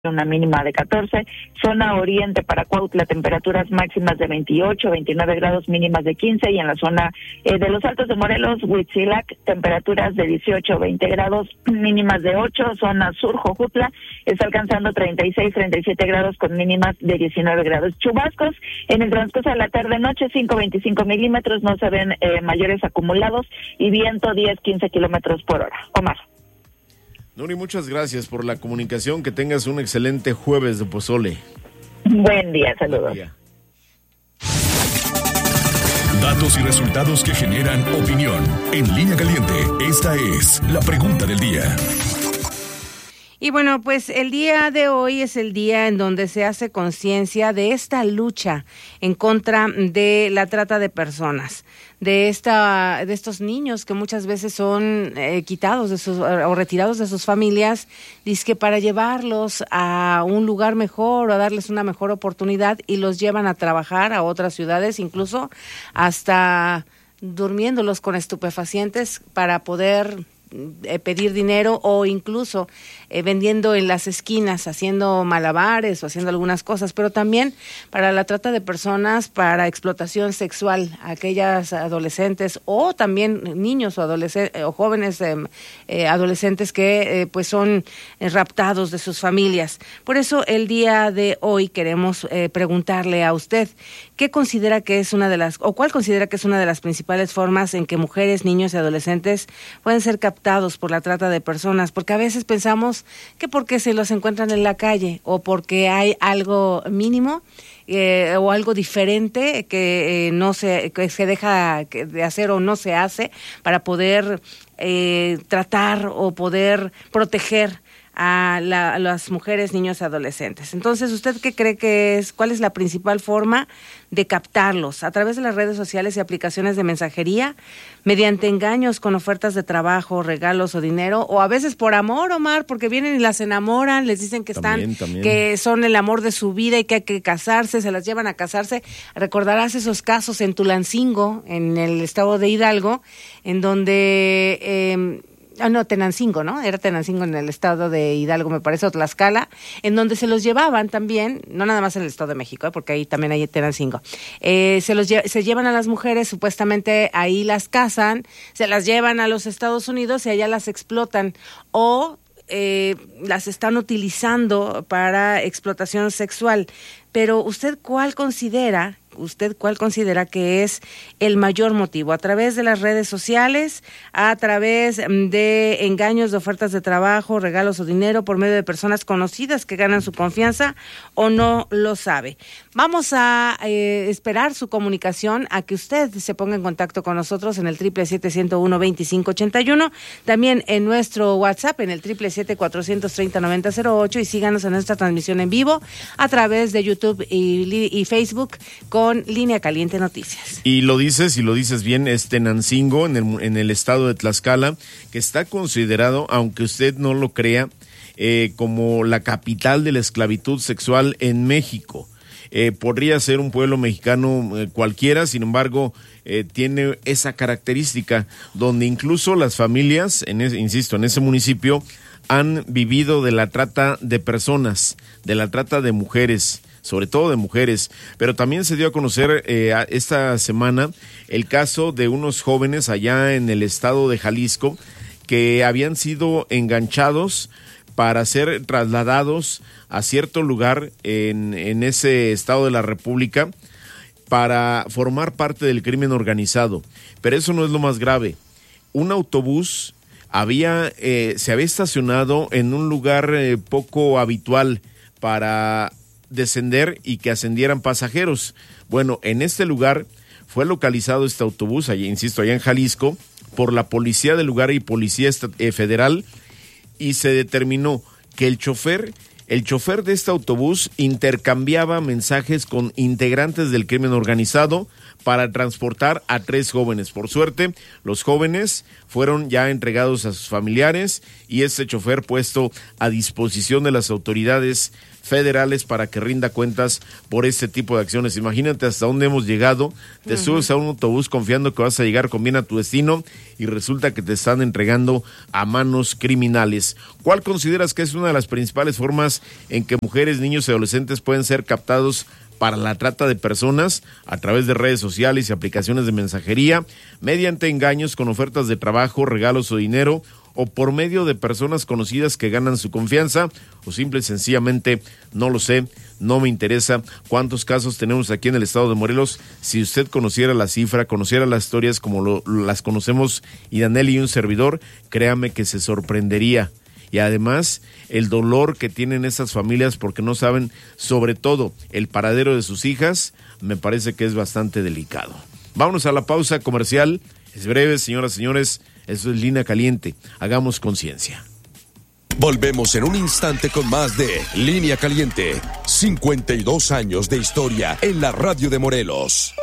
una mínima de 14. Zona oriente para Cuautla, temperaturas máximas de 28, 29 grados, mínimas de 15. Y en la zona de los Altos de Morelos, Huitzilac, temperaturas de 18, 20 grados, mínimas de 8. Zona sur, Jojutla, está alcanzando 36, 37 grados con mínimas de 19 grados. Chubascos en el transcurso de la tarde-noche, 5-25 milímetros, no se ven mayores acumulados, y viento 10-15 kilómetros por hora. Omar. Nuri, muchas gracias por la comunicación. Que tengas un excelente jueves de pozole. Buen día, saludos. Buen día. Datos y resultados que generan opinión. En Línea Caliente, esta es la pregunta del día. Y bueno, pues el día de hoy es el día en donde se hace conciencia de esta lucha en contra de la trata de personas, de estos niños que muchas veces son quitados o retirados de sus familias, dizque para llevarlos a un lugar mejor o a darles una mejor oportunidad, y los llevan a trabajar a otras ciudades, incluso hasta durmiéndolos con estupefacientes para poder pedir dinero, o incluso vendiendo en las esquinas, haciendo malabares o haciendo algunas cosas, pero también para la trata de personas, para explotación sexual, aquellas adolescentes o también niños o adolescentes o jóvenes adolescentes que pues son raptados de sus familias. Por eso el día de hoy queremos preguntarle a usted, ¿qué considera que es cuál considera que es una de las principales formas en que mujeres, niños y adolescentes pueden ser captados por la trata de personas? Porque a veces pensamos que porque se los encuentran en la calle o porque hay algo mínimo o algo diferente que se deja de hacer o no se hace para poder tratar o poder proteger a las mujeres, niños y adolescentes. Entonces, ¿usted qué cree que es? ¿Cuál es la principal forma de captarlos? ¿A través de las redes sociales y aplicaciones de mensajería? ¿Mediante engaños con ofertas de trabajo, regalos o dinero? ¿O a veces por amor, Omar? Porque vienen y las enamoran, les dicen que también. Que son el amor de su vida y que hay que casarse, se las llevan a casarse. Recordarás esos casos en Tulancingo, en el estado de Hidalgo, en donde Tenancingo, ¿no? Era Tenancingo en el estado de Hidalgo, me parece, o Tlaxcala, en donde se los llevaban también, no nada más en el estado de México, porque ahí también hay Tenancingo. Se llevan a las mujeres, supuestamente ahí las casan, se las llevan a los Estados Unidos y allá las explotan, o las están utilizando para explotación sexual. Pero ¿usted cuál considera que es el mayor motivo? ¿A través de las redes sociales, a través de engaños de ofertas de trabajo, regalos o dinero por medio de personas conocidas que ganan su confianza, o no lo sabe? Vamos a esperar su comunicación, a que usted se ponga en contacto con nosotros en el 777-101-2581, también en nuestro WhatsApp en el 777-430-9008, y síganos en nuestra transmisión en vivo a través de YouTube y Facebook con Línea Caliente Noticias. Y lo dices bien, es Tenancingo en el estado de Tlaxcala, que está considerado, aunque usted no lo crea, como la capital de la esclavitud sexual en México. Podría ser un pueblo mexicano cualquiera, sin embargo, tiene esa característica donde incluso las familias, en ese municipio, han vivido de la trata de personas, de la trata de mujeres, sobre todo de mujeres, pero también se dio a conocer esta semana el caso de unos jóvenes allá en el estado de Jalisco que habían sido enganchados para ser trasladados a cierto lugar en ese estado de la República para formar parte del crimen organizado. Pero eso no es lo más grave. Un autobús se había estacionado en un lugar poco habitual para descender y que ascendieran pasajeros. Bueno, en este lugar fue localizado este autobús, allá en Jalisco, por la policía del lugar y policía federal, y se determinó que el chofer de este autobús intercambiaba mensajes con integrantes del crimen organizado para transportar a 3 jóvenes. Por suerte, los jóvenes fueron ya entregados a sus familiares y este chofer puesto a disposición de las autoridades federales para que rinda cuentas por este tipo de acciones. Imagínate hasta dónde hemos llegado. Te subes a un autobús confiando que vas a llegar con bien a tu destino y resulta que te están entregando a manos criminales. ¿Cuál consideras que es una de las principales formas casos en que mujeres, niños y adolescentes pueden ser captados para la trata de personas a través de redes sociales y aplicaciones de mensajería, mediante engaños con ofertas de trabajo, regalos o dinero, o por medio de personas conocidas que ganan su confianza, o simple y sencillamente no lo sé, no me interesa. ¿Cuántos casos tenemos aquí en el estado de Morelos? Si usted conociera la cifra, conociera las historias como las conocemos Idanel y un servidor, créame que se sorprendería. Y además, el dolor que tienen esas familias porque no saben, sobre todo, el paradero de sus hijas, me parece que es bastante delicado. Vámonos a la pausa comercial. Es breve, señoras y señores. Eso es Línea Caliente. Hagamos conciencia. Volvemos en un instante con más de Línea Caliente. 52 años de historia en la radio de Morelos.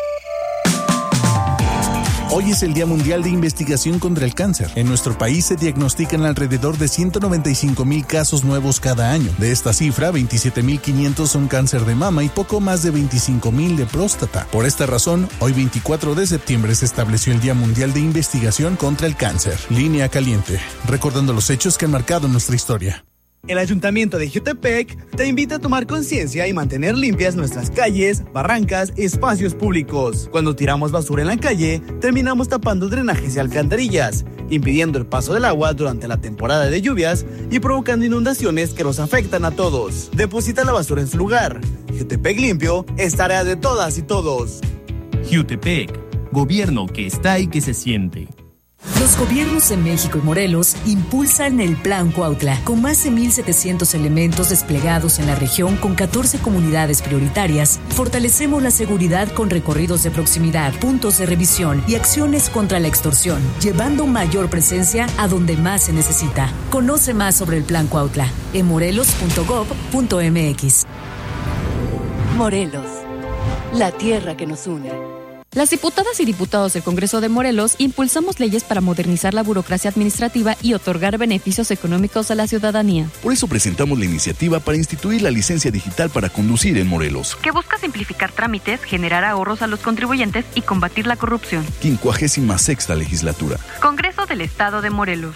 Hoy es el Día Mundial de Investigación contra el Cáncer. En nuestro país se diagnostican alrededor de 195,000 casos nuevos cada año. De esta cifra, 27,500 son cáncer de mama y poco más de 25,000 de próstata. Por esta razón, hoy 24 de septiembre se estableció el Día Mundial de Investigación contra el Cáncer. Línea Caliente, recordando los hechos que han marcado nuestra historia. El Ayuntamiento de Jiutepec te invita a tomar conciencia y mantener limpias nuestras calles, barrancas y espacios públicos. Cuando tiramos basura en la calle, terminamos tapando drenajes y alcantarillas, impidiendo el paso del agua durante la temporada de lluvias y provocando inundaciones que nos afectan a todos. Deposita la basura en su lugar. Jiutepec limpio es tarea de todas y todos. Jiutepec, gobierno que está y que se siente. Los gobiernos de México y Morelos impulsan el Plan Cuautla, con más de 1,700 elementos desplegados en la región con 14 comunidades prioritarias. Fortalecemos la seguridad con recorridos de proximidad, puntos de revisión y acciones contra la extorsión, llevando mayor presencia a donde más se necesita. Conoce más sobre el Plan Cuautla en morelos.gov.mx. Morelos, la tierra que nos une. Las diputadas y diputados del Congreso de Morelos impulsamos leyes para modernizar la burocracia administrativa y otorgar beneficios económicos a la ciudadanía. Por eso presentamos la iniciativa para instituir la licencia digital para conducir en Morelos, que busca simplificar trámites, generar ahorros a los contribuyentes y combatir la corrupción. 56ª legislatura. Congreso del Estado de Morelos.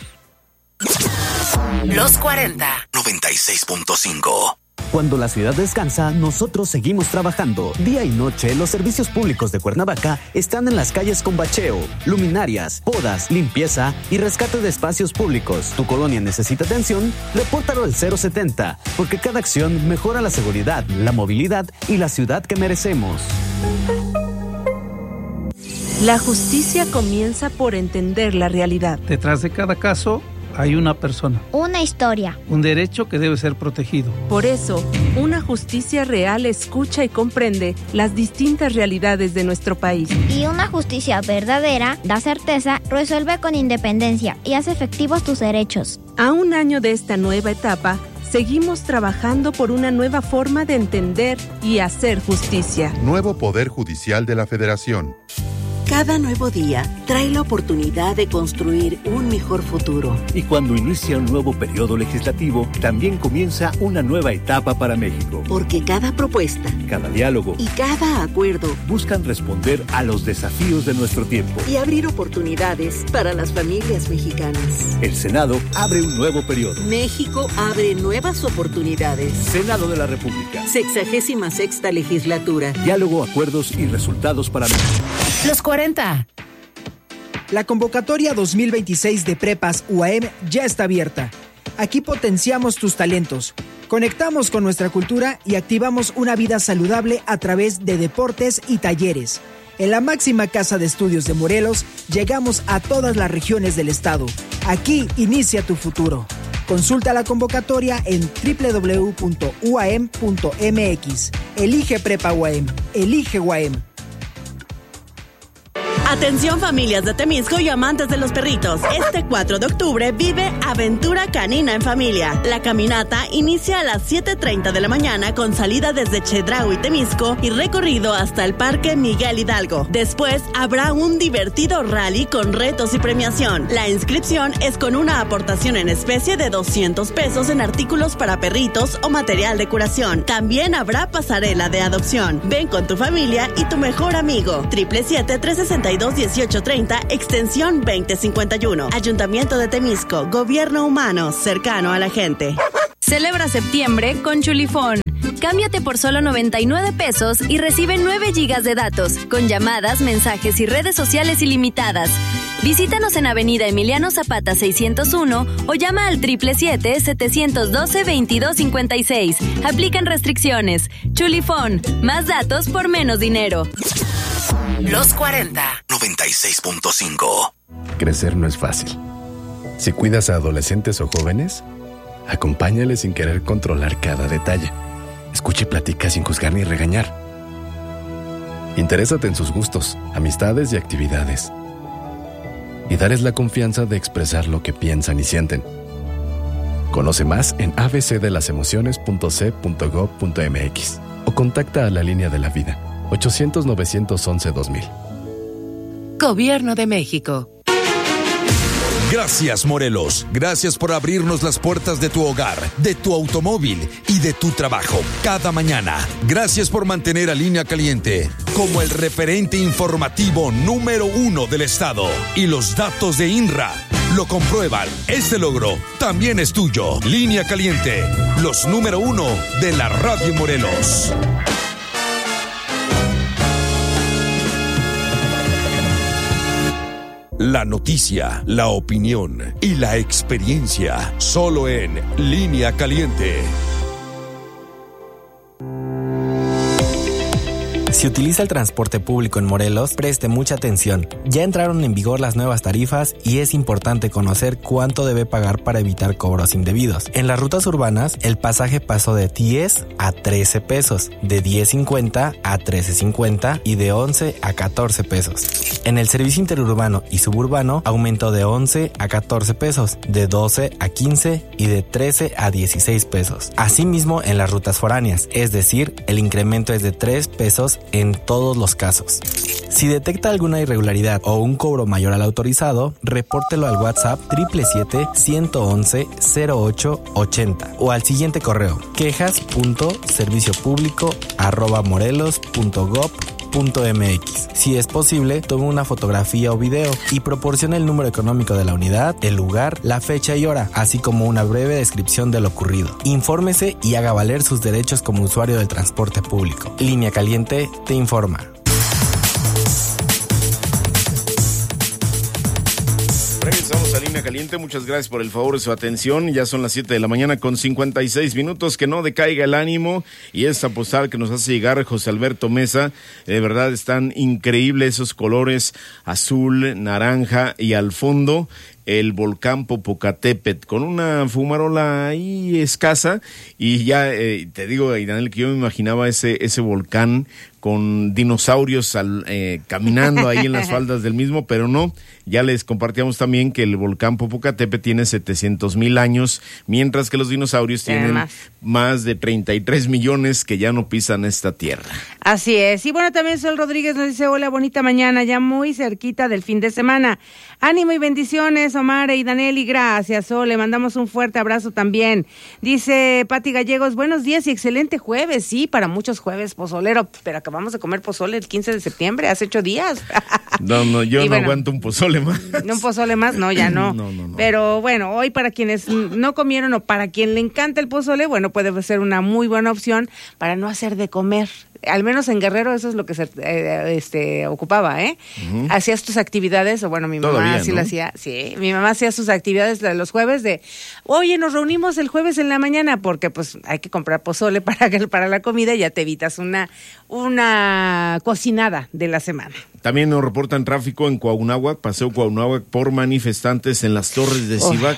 Los 40. 96.5. Cuando la ciudad descansa, nosotros seguimos trabajando. Día y noche, los servicios públicos de Cuernavaca están en las calles con bacheo, luminarias, podas, limpieza y rescate de espacios públicos. ¿Tu colonia necesita atención? Repórtalo al 070, porque cada acción mejora la seguridad, la movilidad y la ciudad que merecemos. La justicia comienza por entender la realidad. Detrás de cada caso hay una persona. Una historia. Un derecho que debe ser protegido. Por eso, una justicia real escucha y comprende las distintas realidades de nuestro país. Y una justicia verdadera da certeza, resuelve con independencia y hace efectivos tus derechos. A un año de esta nueva etapa, seguimos trabajando por una nueva forma de entender y hacer justicia. Nuevo Poder Judicial de la Federación. Cada nuevo día trae la oportunidad de construir un mejor futuro. Y cuando inicia un nuevo periodo legislativo, también comienza una nueva etapa para México. Porque cada propuesta, cada diálogo y cada acuerdo buscan responder a los desafíos de nuestro tiempo y abrir oportunidades para las familias mexicanas. El Senado abre un nuevo periodo. México abre nuevas oportunidades. Senado de la República. 66ª legislatura. Diálogo, acuerdos y resultados para México. Los 40. La convocatoria 2026 de Prepas UAM ya está abierta. Aquí potenciamos tus talentos, conectamos con nuestra cultura y activamos una vida saludable a través de deportes y talleres. En la máxima casa de estudios de Morelos, llegamos a todas las regiones del estado. Aquí inicia tu futuro. Consulta la convocatoria en www.uam.mx. Elige Prepa UAM. Elige UAM. Atención familias de Temisco y amantes de los perritos. Este 4 de octubre vive Aventura Canina en Familia. La caminata inicia a las 7:30 de la mañana con salida desde Chedraui, Temisco y recorrido hasta el Parque Miguel Hidalgo. Después habrá un divertido rally con retos y premiación. La inscripción es con una aportación en especie de 200 pesos en artículos para perritos o material de curación. También habrá pasarela de adopción. Ven con tu familia y tu mejor amigo. 777-362-1830, extensión 2051. Ayuntamiento de Temisco, gobierno humano, cercano a la gente. Celebra septiembre con Chulifón. Cámbiate por solo 99 pesos y recibe 9 gigas de datos, con llamadas, mensajes y redes sociales ilimitadas. Visítanos en Avenida Emiliano Zapata 601 o llama al 777-712-2256. Aplican restricciones. Chulifón, más datos por menos dinero. Los 40. 96.5. Crecer no es fácil. Si cuidas a adolescentes o jóvenes, acompáñales sin querer controlar cada detalle. Escucha y platica sin juzgar ni regañar. Interésate en sus gustos, amistades y actividades. Y darles la confianza de expresar lo que piensan y sienten. Conoce más en abcdelasemociones.c.gov.mx o contacta a la Línea de la Vida, 800-911-2000. Gobierno de México. Gracias, Morelos. Gracias por abrirnos las puertas de tu hogar, de tu automóvil y de tu trabajo cada mañana. Gracias por mantener a Línea Caliente como el referente informativo número 1 del estado. Y los datos de INRA lo comprueban. Este logro también es tuyo. Línea Caliente, los número 1 de la Radio Morelos. La noticia, la opinión y la experiencia, solo en Línea Caliente. Si utiliza el transporte público en Morelos, preste mucha atención. Ya entraron en vigor las nuevas tarifas y es importante conocer cuánto debe pagar para evitar cobros indebidos. En las rutas urbanas, el pasaje pasó de 10 a 13 pesos, de 10.50 a 13.50 y de 11 a 14 pesos. En el servicio interurbano y suburbano, aumentó de 11 a 14 pesos, de 12 a 15 y de 13 a 16 pesos. Asimismo, en las rutas foráneas, es decir, el incremento es de 3 pesos en todos los casos. Si detecta alguna irregularidad o un cobro mayor al autorizado, repórtelo al WhatsApp 777-111-0880 o al siguiente correo quejas.serviciopublico@morelos.gov.mx. Si es posible, tome una fotografía o video y proporcione el número económico de la unidad, el lugar, la fecha y hora, así como una breve descripción de lo ocurrido. Infórmese y haga valer sus derechos como usuario del transporte público. Línea Caliente te informa. Regresamos a Línea Caliente, muchas gracias por el favor de su atención. Ya son las 7 de la mañana con 56 minutos, que no decaiga el ánimo. Y esta postal que nos hace llegar José Alberto Mesa, de verdad están increíbles esos colores, azul, naranja y al fondo el volcán Popocatépetl, con una fumarola ahí escasa, y ya te digo, Daniel, que yo me imaginaba ese volcán con dinosaurios caminando ahí en las faldas del mismo, pero no. Ya les compartíamos también que el volcán Popocatépetl tiene 700,000 años, mientras que los dinosaurios tienen más de 33 millones que ya no pisan esta tierra. Así es. Y bueno, también Sol Rodríguez nos dice, hola, bonita mañana, ya muy cerquita del fin de semana. Ánimo y bendiciones, Omar y Daniel, y gracias, Sol. Le mandamos un fuerte abrazo también. Dice Pati Gallegos, buenos días y excelente jueves. Sí, para muchos jueves pozolero, pero acabamos de comer pozole el 15 de septiembre, hace 8 días. No, yo no aguanto un pozole más. ¿Un pozole más? No, ya no. No. Pero bueno, hoy para quienes no comieron o para quien le encanta el pozole, bueno, puede ser una muy buena opción para no hacer de comer. Al menos en Guerrero eso es lo que se ocupaba, ¿eh? Uh-huh. Hacías tus actividades, o bueno, mi mamá todavía, sí, ¿no? Lo hacía, sí, mi mamá hacía sus actividades los jueves de, oye, nos reunimos el jueves en la mañana, porque pues hay que comprar pozole para la comida y ya te evitas una cocinada de la semana. También nos reportan tráfico en Cuauhnáhuac, Paseo Cuauhnáhuac, por manifestantes en las torres de Cibac.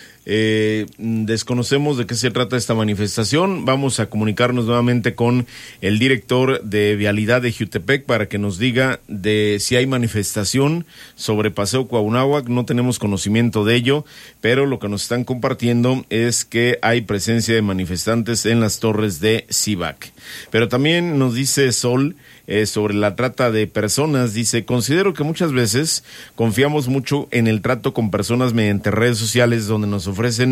Desconocemos de qué se trata esta manifestación. Vamos a comunicarnos nuevamente con el director de Vialidad de Jiutepec para que nos diga de si hay manifestación sobre Paseo Cuauhnáhuac. No tenemos conocimiento de ello, pero lo que nos están compartiendo es que hay presencia de manifestantes en las torres de Cibac. Pero también nos dice Sol sobre la trata de personas. Dice, considero que muchas veces confiamos mucho en el trato con personas mediante redes sociales donde nos ofrecen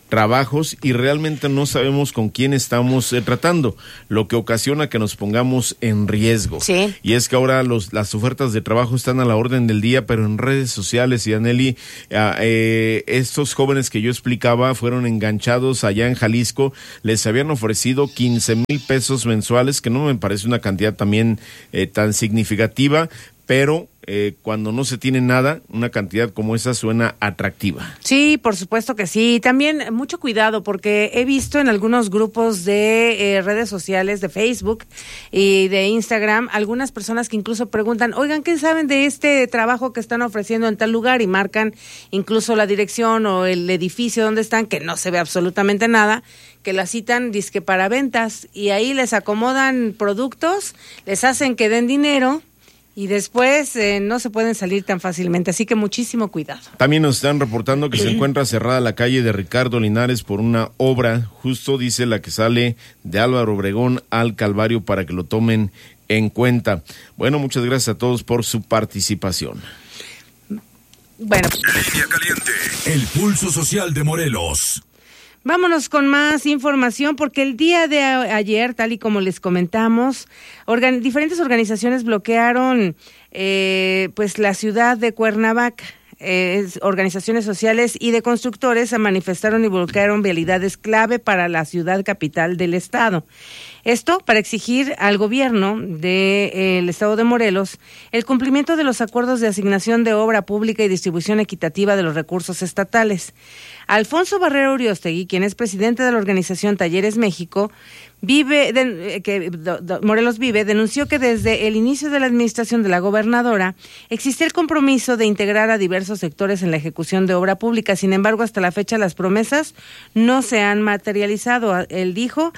trabajos y realmente no sabemos con quién estamos tratando, lo que ocasiona que nos pongamos en riesgo. Sí. Y es que ahora las ofertas de trabajo están a la orden del día, pero en redes sociales, y Aneli, estos jóvenes que yo explicaba fueron enganchados allá en Jalisco, les habían ofrecido 15,000 pesos mensuales, que no me parece una cantidad también tan significativa, pero cuando no se tiene nada, una cantidad como esa suena atractiva. Sí, por supuesto que sí. También mucho cuidado, porque he visto en algunos grupos de redes sociales, de Facebook y de Instagram, algunas personas que incluso preguntan, oigan, ¿qué saben de este trabajo que están ofreciendo en tal lugar? Y marcan incluso la dirección o el edificio donde están, que no se ve absolutamente nada, que la citan dizque para ventas, y ahí les acomodan productos, les hacen que den dinero, y después no se pueden salir tan fácilmente, así que muchísimo cuidado. También nos están reportando que se encuentra cerrada la calle de Ricardo Linares por una obra, justo dice la que sale de Álvaro Obregón al Calvario, para que lo tomen en cuenta. Bueno, muchas gracias a todos por su participación. Bueno. Línea Caliente, el pulso social de Morelos. Vámonos con más información, porque el día de ayer, tal y como les comentamos, diferentes organizaciones bloquearon pues la ciudad de Cuernavaca. Organizaciones sociales y de constructores se manifestaron y bloquearon vialidades clave para la ciudad capital del estado. Esto para exigir al gobierno del estado de Morelos el cumplimiento de los acuerdos de asignación de obra pública y distribución equitativa de los recursos estatales. Alfonso Barrera Uriostegui, quien es presidente de la organización Talleres México, Morelos Vive, denunció que desde el inicio de la administración de la gobernadora existe el compromiso de integrar a diversos sectores en la ejecución de obra pública. Sin embargo, hasta la fecha las promesas no se han materializado. Él dijo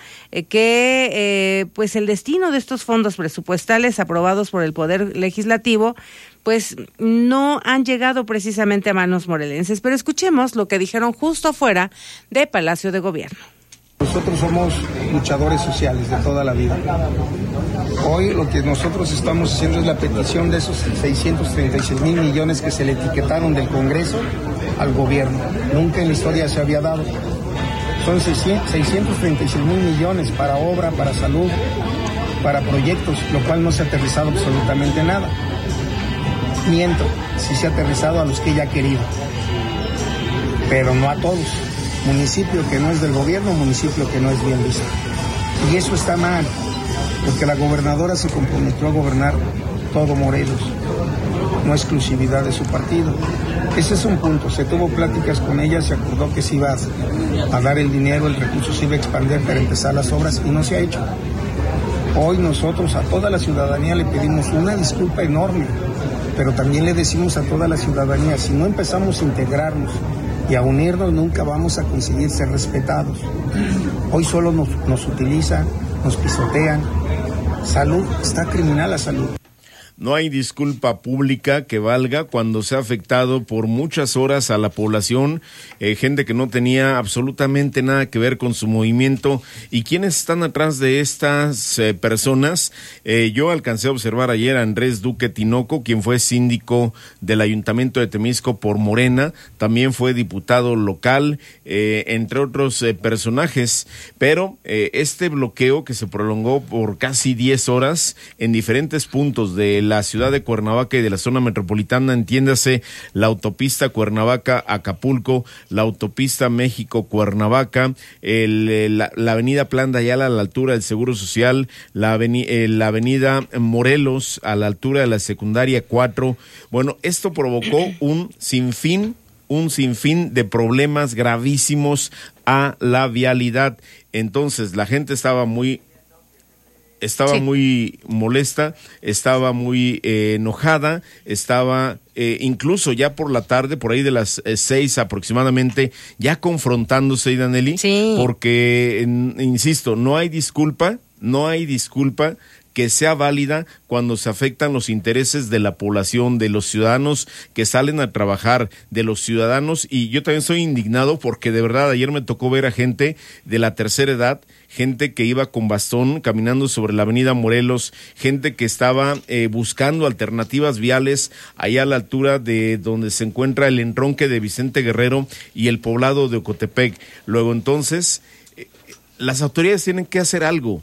que pues el destino de estos fondos presupuestales aprobados por el Poder Legislativo pues no han llegado precisamente a manos morelenses. Pero escuchemos lo que dijeron justo afuera de Palacio de Gobierno. Nosotros somos luchadores sociales de toda la vida. Hoy lo que nosotros estamos haciendo es la petición de esos 636,000 millones que se le etiquetaron del Congreso al gobierno. Nunca en la historia se había dado. Son 636,000 millones para obra, para salud, para proyectos, lo cual no se ha aterrizado absolutamente nada. Miento, sí se ha aterrizado a los que ella ha querido, pero no a todos. Municipio que no es del gobierno, municipio que no es bien visto. Y eso está mal, porque la gobernadora se comprometió a gobernar todo Morelos, no exclusividad de su partido. Ese es un punto, se tuvo pláticas con ella, se acordó que se iba a dar el dinero, el recurso se iba a expandir para empezar las obras y no se ha hecho. Hoy nosotros a toda la ciudadanía le pedimos una disculpa enorme, pero también le decimos a toda la ciudadanía, si no empezamos a integrarnos y a unirnos, nunca vamos a conseguir ser respetados. Hoy solo nos utilizan, nos pisotean. Salud, está criminal la salud. No hay disculpa pública que valga cuando se ha afectado por muchas horas a la población, gente que no tenía absolutamente nada que ver con su movimiento. ¿Y quiénes están atrás de estas personas? Yo alcancé a observar ayer a Andrés Duque Tinoco, quien fue síndico del Ayuntamiento de Temisco por Morena, también fue diputado local, entre otros personajes, pero este bloqueo que se prolongó por casi 10 horas en diferentes puntos de la ciudad de Cuernavaca y de la zona metropolitana, entiéndase la autopista Cuernavaca-Acapulco, la autopista México-Cuernavaca, la avenida Plan de Ayala a la altura del Seguro Social, la avenida Morelos a la altura de la secundaria 4. Bueno, esto provocó un sinfín de problemas gravísimos a la vialidad. Entonces la gente estaba muy molesta, estaba muy enojada, estaba incluso ya por la tarde, por ahí de las 6 aproximadamente, ya confrontándose, Idaneli, sí, porque, insisto, no hay disculpa que sea válida cuando se afectan los intereses de la población, de los ciudadanos que salen a trabajar, de los ciudadanos. Y yo también soy indignado porque de verdad ayer me tocó ver a gente de la tercera edad, gente que iba con bastón caminando sobre la avenida Morelos, gente que estaba buscando alternativas viales allá a la altura de donde se encuentra el entronque de Vicente Guerrero y el poblado de Ocotepec. Luego entonces, las autoridades tienen que hacer algo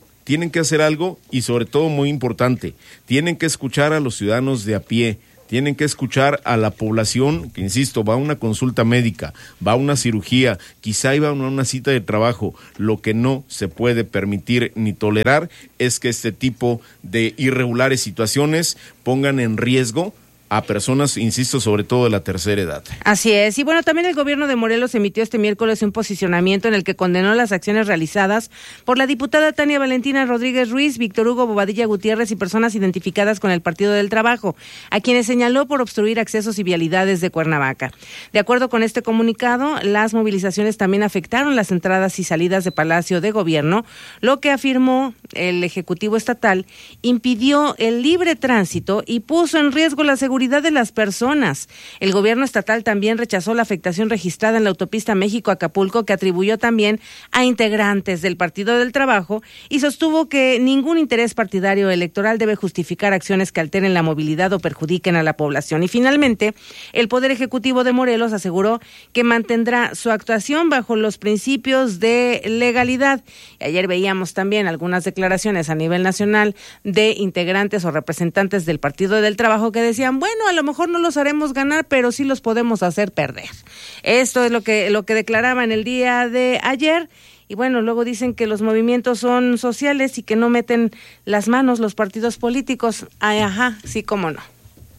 y sobre todo muy importante, tienen que escuchar a los ciudadanos de a pie, tienen que escuchar a la población que, insisto, va a una consulta médica, va a una cirugía, quizá iba a una cita de trabajo. Lo que no se puede permitir ni tolerar es que este tipo de irregulares situaciones pongan en riesgo a personas, insisto, sobre todo de la tercera edad. Así es. Y bueno, también el gobierno de Morelos emitió este miércoles un posicionamiento en el que condenó las acciones realizadas por la diputada Tania Valentina Rodríguez Ruiz, Víctor Hugo Bobadilla Gutiérrez y personas identificadas con el Partido del Trabajo, a quienes señaló por obstruir accesos y vialidades de Cuernavaca. De acuerdo con este comunicado, las movilizaciones también afectaron las entradas y salidas de Palacio de Gobierno, lo que afirmó el Ejecutivo Estatal impidió el libre tránsito y puso en riesgo la seguridad de las personas. El gobierno estatal también rechazó la afectación registrada en la autopista México-Acapulco, que atribuyó también a integrantes del Partido del Trabajo, y sostuvo que ningún interés partidario electoral debe justificar acciones que alteren la movilidad o perjudiquen a la población. Y finalmente, el Poder Ejecutivo de Morelos aseguró que mantendrá su actuación bajo los principios de legalidad. Y ayer veíamos también algunas declaraciones a nivel nacional de integrantes o representantes del Partido del Trabajo que decían, bueno, a lo mejor no los haremos ganar, pero sí los podemos hacer perder. Esto es lo que declaraban el día de ayer. Y bueno, luego dicen que los movimientos son sociales y que no meten las manos los partidos políticos. Ay, ajá, sí, cómo no.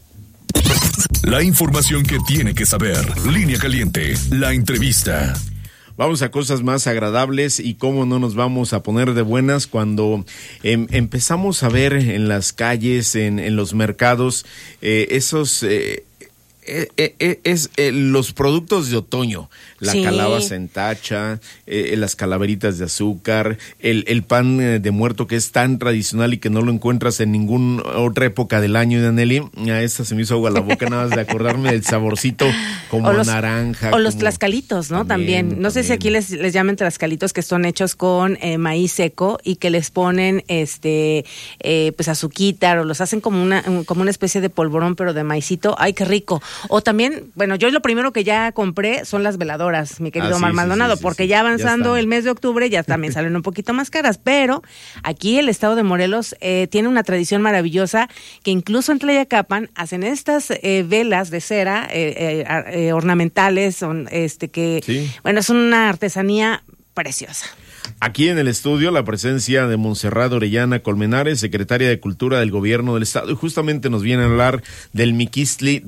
La información que tiene que saber. Línea Caliente, la entrevista. Vamos a cosas más agradables y cómo no nos vamos a poner de buenas cuando empezamos a ver en las calles, en los mercados, los productos de otoño, la calabaza en tacha, las calaveritas de azúcar, el pan de muerto que es tan tradicional y que no lo encuentras en ninguna otra época del año, Danelli. A esta se me hizo agua la boca nada más de acordarme del saborcito como naranja. O los tlaxcalitos, ¿no? También. No sé si aquí les llaman tlaxcalitos, que son hechos con maíz seco y que les ponen pues azuquita, o los hacen como una especie de polvorón, pero de maicito. ¡Ay, qué rico! O también, bueno, yo lo primero que ya compré son las veladoras, mi querido Omar Maldonado, porque ya avanzando el mes de octubre ya también salen un poquito más caras, pero aquí el estado de Morelos tiene una tradición maravillosa que incluso en Tlayacapan hacen estas velas de cera ornamentales, bueno, es una artesanía preciosa. Aquí en el estudio la presencia de Montserrat Orellana Colmenares, secretaria de Cultura del Gobierno del Estado, y justamente nos viene a hablar del Miquistli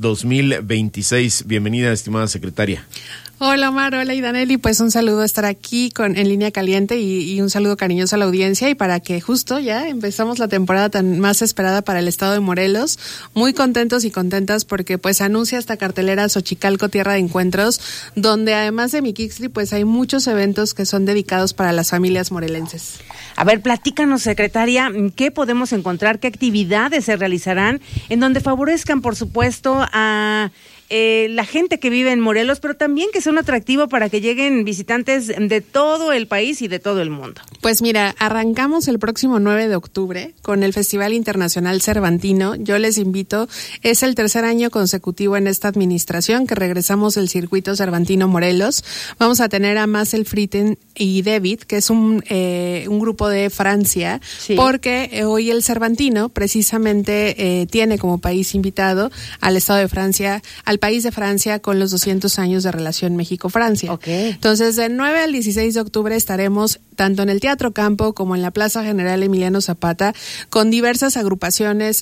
2026. Bienvenida, estimada secretaria. Hola Omar, hola Idaneli, pues un saludo estar aquí en Línea Caliente y un saludo cariñoso a la audiencia, y para que justo ya empezamos la temporada tan más esperada para el estado de Morelos, muy contentos y contentas porque pues anuncia esta cartelera Xochicalco Tierra de Encuentros, donde además de Miquistli pues hay muchos eventos que son dedicados para las familias morelenses. A ver, platícanos, secretaria, ¿qué podemos encontrar? ¿Qué actividades se realizarán en donde favorezcan, por supuesto, a la gente que vive en Morelos, pero también que sea un atractivo para que lleguen visitantes de todo el país y de todo el mundo? Pues mira, arrancamos el próximo 9 de octubre con el Festival Internacional Cervantino. Yo les invito, es el tercer año consecutivo en esta administración que regresamos del circuito Cervantino Morelos. Vamos a tener a Marcel Fritten y David, que es un grupo de Francia, porque hoy el Cervantino precisamente tiene como país invitado al Estado de Francia, al país de Francia, con los 200 años de relación México-Francia. Okay. Entonces, del 9 al 16 de octubre estaremos tanto en el Teatro Campo como en la Plaza General Emiliano Zapata, con diversas agrupaciones,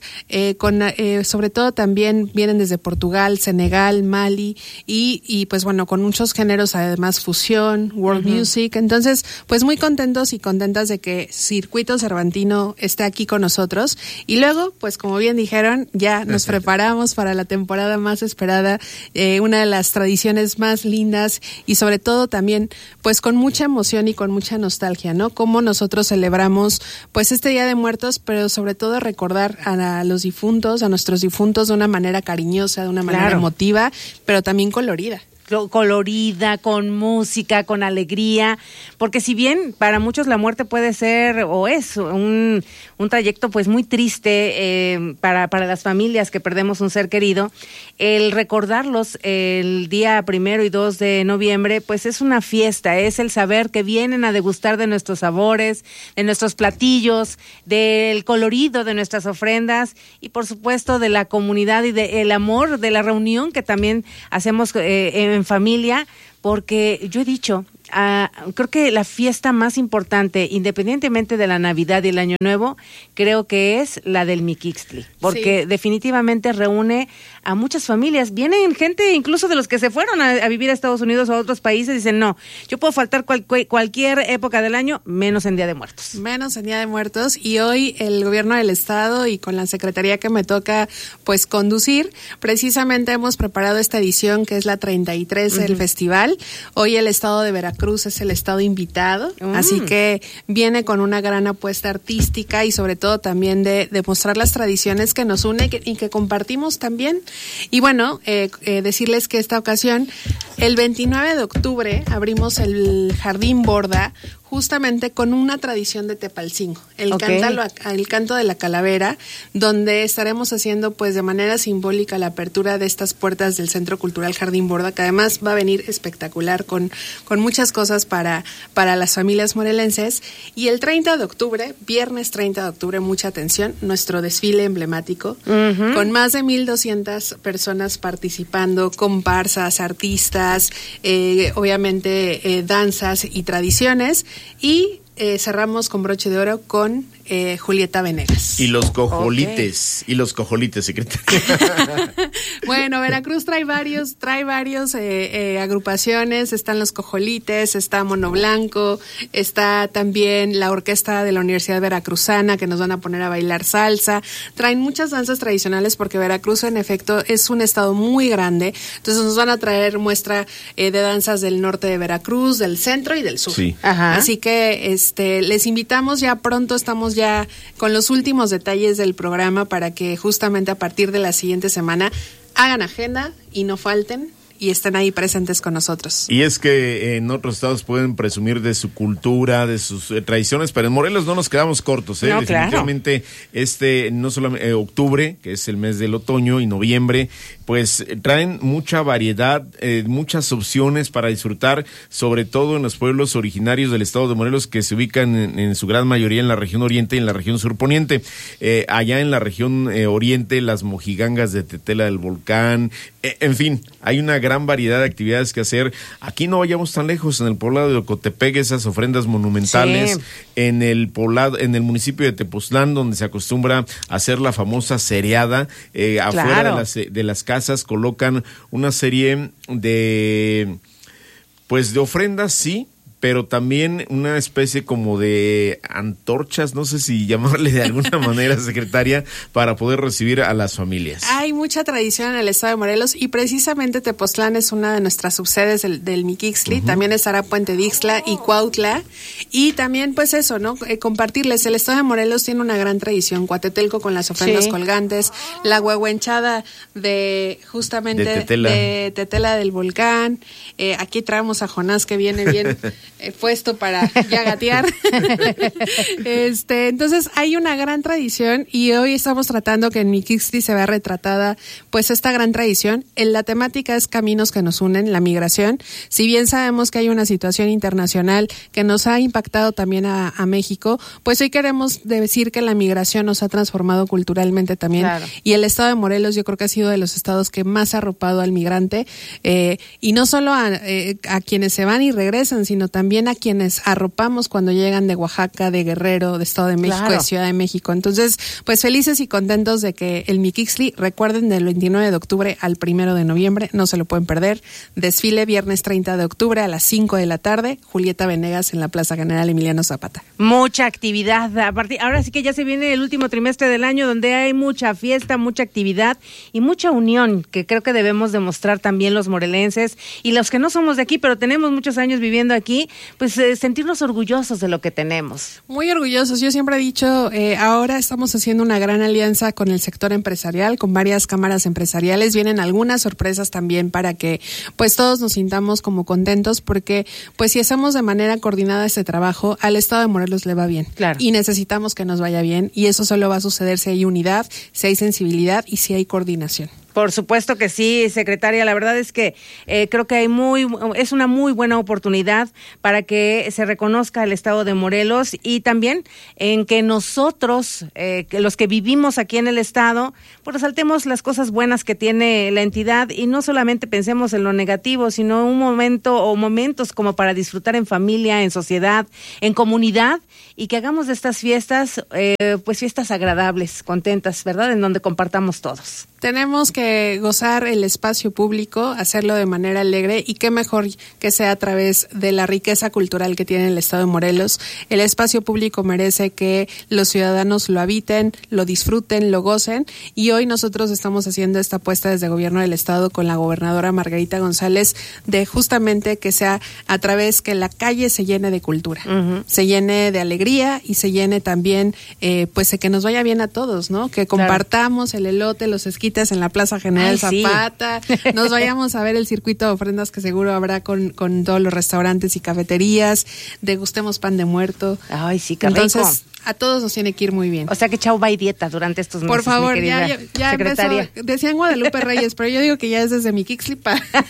sobre todo también vienen desde Portugal, Senegal, Mali, y pues bueno, con muchos géneros, además fusión, world music. Entonces, pues muy contentos y contentas de que Circuito Cervantino esté aquí con nosotros. Y luego, pues como bien dijeron, ya nos preparamos para la temporada más esperada considerada una de las tradiciones más lindas y sobre todo también pues con mucha emoción y con mucha nostalgia, ¿no? Cómo nosotros celebramos pues este Día de Muertos, pero sobre todo recordar a los difuntos, a nuestros difuntos de una manera cariñosa, de una manera emotiva, pero también colorida, con música, con alegría, porque si bien para muchos la muerte puede ser o es un trayecto pues muy triste para las familias que perdemos un ser querido, el recordarlos el día 1 y 2 de noviembre pues es una fiesta, es el saber que vienen a degustar de nuestros sabores, de nuestros platillos, del colorido de nuestras ofrendas y por supuesto de la comunidad y del amor, de la reunión que también hacemos en familia, porque yo he dicho, creo que la fiesta más importante, independientemente de la Navidad y el Año Nuevo, creo que es la del Mixquistli, porque definitivamente reúne a muchas familias. Vienen gente incluso de los que se fueron a vivir a Estados Unidos o a otros países, dicen, no, yo puedo faltar cualquier época del año, menos en Día de Muertos. Menos en Día de Muertos, y hoy el gobierno del estado y con la secretaría que me toca pues conducir, precisamente hemos preparado esta edición que es la 33 del festival. Hoy el estado de Veracruz es el estado invitado, así que viene con una gran apuesta artística y sobre todo también de mostrar las tradiciones que nos unen y que compartimos también. Y bueno, decirles que esta ocasión, el 29 de octubre, abrimos el Jardín Borda, justamente con una tradición de Tepalcingo, el canto de la calavera, donde estaremos haciendo pues de manera simbólica la apertura de estas puertas del Centro Cultural Jardín Borda, que además va a venir espectacular con muchas cosas para las familias morelenses. Y el 30 de octubre, viernes 30 de octubre, mucha atención, nuestro desfile emblemático, con más de 1,200 personas participando, comparsas, artistas, obviamente danzas y tradiciones. Y cerramos con broche de oro con Julieta Venegas. Y los cojolites, secretaria. Bueno, Veracruz trae varios agrupaciones, están los cojolites, está Mono Blanco, está también la orquesta de la Universidad Veracruzana que nos van a poner a bailar salsa, traen muchas danzas tradicionales porque Veracruz en efecto es un estado muy grande, entonces nos van a traer muestra de danzas del norte de Veracruz, del centro y del sur. Sí. Así que les invitamos, ya pronto estamos ya con los últimos detalles del programa para que justamente a partir de la siguiente semana hagan agenda y no falten y estén ahí presentes con nosotros. Y es que en otros estados pueden presumir de su cultura, de sus tradiciones, pero en Morelos no nos quedamos cortos, No, definitivamente no solamente octubre, que es el mes del otoño, y noviembre, pues traen mucha variedad, muchas opciones para disfrutar, sobre todo en los pueblos originarios del estado de Morelos, que se ubican en su gran mayoría en la región oriente y en la región surponiente. Allá en la región oriente, las mojigangas de Tetela del Volcán, en fin, hay una gran variedad de actividades que hacer. Aquí no vayamos tan lejos, en el poblado de Ocotepec, esas ofrendas monumentales, en el municipio de Tepoztlán, donde se acostumbra a hacer la famosa cereada, afuera de las casas colocan una serie de ofrendas, sí, pero también una especie como de antorchas, no sé si llamarle de alguna manera, secretaria, para poder recibir a las familias. Hay mucha tradición en el estado de Morelos y precisamente Tepoztlán es una de nuestras subsedes del Mixquistli, también estará Puente de Ixtla y Cuautla, y también pues eso, ¿no? Compartirles, el estado de Morelos tiene una gran tradición, Cuatetelco con las ofrendas colgantes, la huehuenchada de justamente de Tetela del Volcán, aquí traemos a Jonás que viene bien puesto para ya gatear. Entonces hay una gran tradición y hoy estamos tratando que en Mixquistli se vea retratada pues esta gran tradición. La temática es caminos que nos unen, la migración. Si bien sabemos que hay una situación internacional que nos ha impactado también a México, pues hoy queremos decir que la migración nos ha transformado culturalmente también, y el estado de Morelos yo creo que ha sido de los estados que más ha arropado al migrante, y no solo a quienes se van y regresan, sino también también a quienes arropamos cuando llegan de Oaxaca, de Guerrero, de Estado de México, de Ciudad de México. Entonces, pues felices y contentos de que el Mixixli, recuerden, del 29 de octubre al 1 de noviembre, no se lo pueden perder. Desfile viernes 30 de octubre a las 5 de la tarde, Julieta Venegas en la Plaza General Emiliano Zapata. Mucha actividad. Ahora sí que ya se viene el último trimestre del año donde hay mucha fiesta, mucha actividad y mucha unión, que creo que debemos demostrar también los morelenses y los que no somos de aquí, pero tenemos muchos años viviendo aquí, pues sentirnos orgullosos de lo que tenemos. Muy orgullosos. Yo siempre he dicho, ahora estamos haciendo una gran alianza con el sector empresarial, con varias cámaras empresariales. Vienen algunas sorpresas también para que pues todos nos sintamos como contentos, porque pues si hacemos de manera coordinada este trabajo, al Estado de Morelos le va bien. Claro. Y necesitamos que nos vaya bien, y eso solo va a suceder si hay unidad, si hay sensibilidad y si hay coordinación. Por supuesto que sí, secretaria. La verdad es que creo que es una muy buena oportunidad para que se reconozca el Estado de Morelos, y también en que nosotros, que los que vivimos aquí en el Estado, pues resaltemos las cosas buenas que tiene la entidad y no solamente pensemos en lo negativo, sino un momento o momentos como para disfrutar en familia, en sociedad, en comunidad, y que hagamos de estas fiestas, pues fiestas agradables, contentas, ¿verdad? En donde compartamos todos. Tenemos que gozar el espacio público, hacerlo de manera alegre, y qué mejor que sea a través de la riqueza cultural que tiene el Estado de Morelos. El espacio público merece que los ciudadanos lo habiten, lo disfruten, lo gocen, y hoy nosotros estamos haciendo esta apuesta desde el Gobierno del Estado con la gobernadora Margarita González, de justamente que sea a través que la calle se llene de cultura, se llene de alegría y se llene también, pues de que nos vaya bien a todos, ¿no? Que compartamos el elote, los esquites en la Plaza General Zapata, nos vayamos a ver el circuito de ofrendas que seguro habrá con todos los restaurantes y cafeterías, degustemos pan de muerto. Ay, sí, qué Entonces, rico. A todos nos tiene que ir muy bien. O sea que chau, bye dieta durante estos meses. Por favor, mi querida ya secretaria. empezó, decían Guadalupe Reyes, pero yo digo que ya es desde mi Mixixli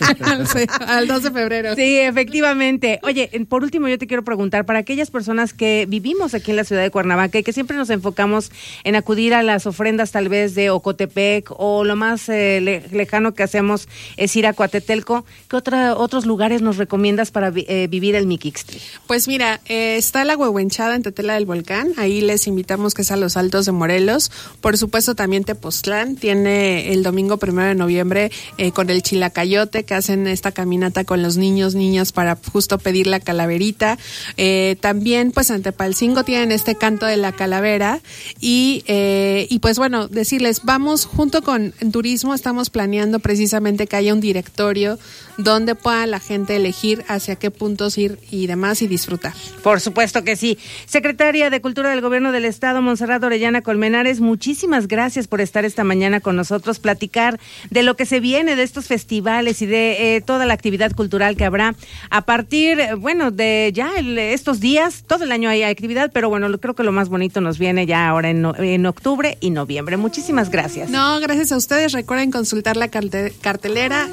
al 2 de febrero. Sí, efectivamente. Oye, por último yo te quiero preguntar, para aquellas personas que vivimos aquí en la ciudad de Cuernavaca y que siempre nos enfocamos en acudir a las ofrendas tal vez de Ocotepec, o lo más lejano que hacemos es ir a Coatetelco, ¿qué otros lugares nos recomiendas para vivir el Mixixli? Pues mira, está la Huehuenchada en Tetela del Volcán, ahí les invitamos que es a los Altos de Morelos. Por supuesto también Tepoztlán tiene el domingo 1 de noviembre con el Chilacayote, que hacen esta caminata con los niñas para justo pedir la calaverita. También pues en Tepalcingo tienen este canto de la calavera, y pues bueno, decirles, vamos junto con Turismo, estamos planeando precisamente que haya un directorio donde pueda la gente elegir hacia qué puntos ir y demás, y disfrutar. Por supuesto que sí. Secretaria de Cultura del Gobierno del Estado, Montserrat Orellana Colmenares, muchísimas gracias por estar esta mañana con nosotros, platicar de lo que se viene, de estos festivales y de toda la actividad cultural que habrá a partir, bueno, de ya estos días. Todo el año hay actividad, pero bueno, creo que lo más bonito nos viene ya ahora en octubre y noviembre. Muchísimas gracias. No, gracias a ustedes. Recuerden consultar la cartelera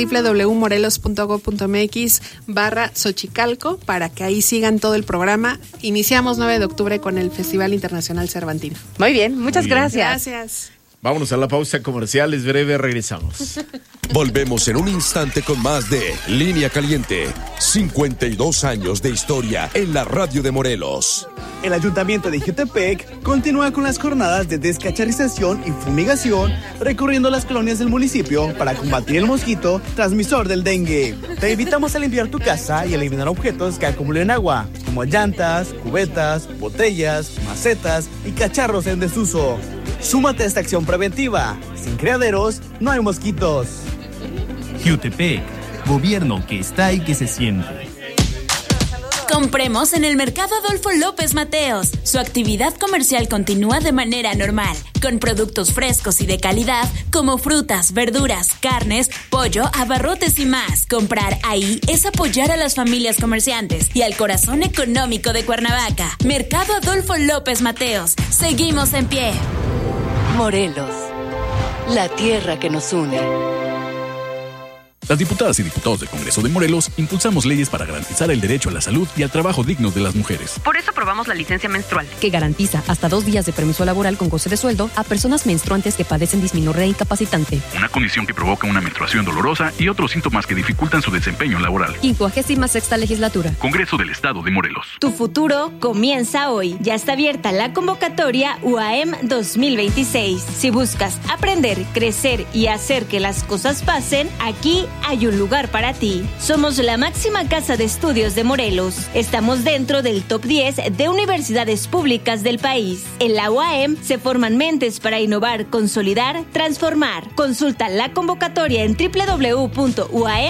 www.morelos.gov.mx/Xochicalco para que ahí sigan todo el programa. Iniciamos 9 de octubre con el Festival Internacional Cervantino. Muy bien, muchas gracias. Gracias. Vámonos a la pausa comercial, es breve, regresamos. Volvemos en un instante con más de Línea Caliente. 52 años de historia en la radio de Morelos. El Ayuntamiento de Jutepec continúa con las jornadas de descacharización y fumigación, recorriendo las colonias del municipio para combatir el mosquito transmisor del dengue. Te invitamos a limpiar tu casa y eliminar objetos que acumulen agua, como llantas, cubetas, botellas, macetas y cacharros en desuso. Súmate a esta acción preventiva. Sin criaderos, no hay mosquitos. Jutepec, gobierno que está y que se siente. Compremos en el Mercado Adolfo López Mateos. Su actividad comercial continúa de manera normal, con productos frescos y de calidad como frutas, verduras, carnes, pollo, abarrotes y más. Comprar ahí es apoyar a las familias comerciantes y al corazón económico de Cuernavaca. Mercado Adolfo López Mateos. Seguimos en pie. Morelos, la tierra que nos une. Las diputadas y diputados del Congreso de Morelos impulsamos leyes para garantizar el derecho a la salud y al trabajo digno de las mujeres. Por eso aprobamos la licencia menstrual, que garantiza hasta 2 días de permiso laboral con goce de sueldo a personas menstruantes que padecen dismenorrea incapacitante. Una condición que provoca una menstruación dolorosa y otros síntomas que dificultan su desempeño laboral. 56ª legislatura. Congreso del Estado de Morelos. Tu futuro comienza hoy. Ya está abierta la convocatoria UAM 2026. Si buscas aprender, crecer y hacer que las cosas pasen, aquí hay un lugar para ti. Somos la máxima casa de estudios de Morelos. Estamos dentro del top 10 de universidades públicas del país. En la UAM se forman mentes para innovar, consolidar, transformar. Consulta la convocatoria en www.uam.mx.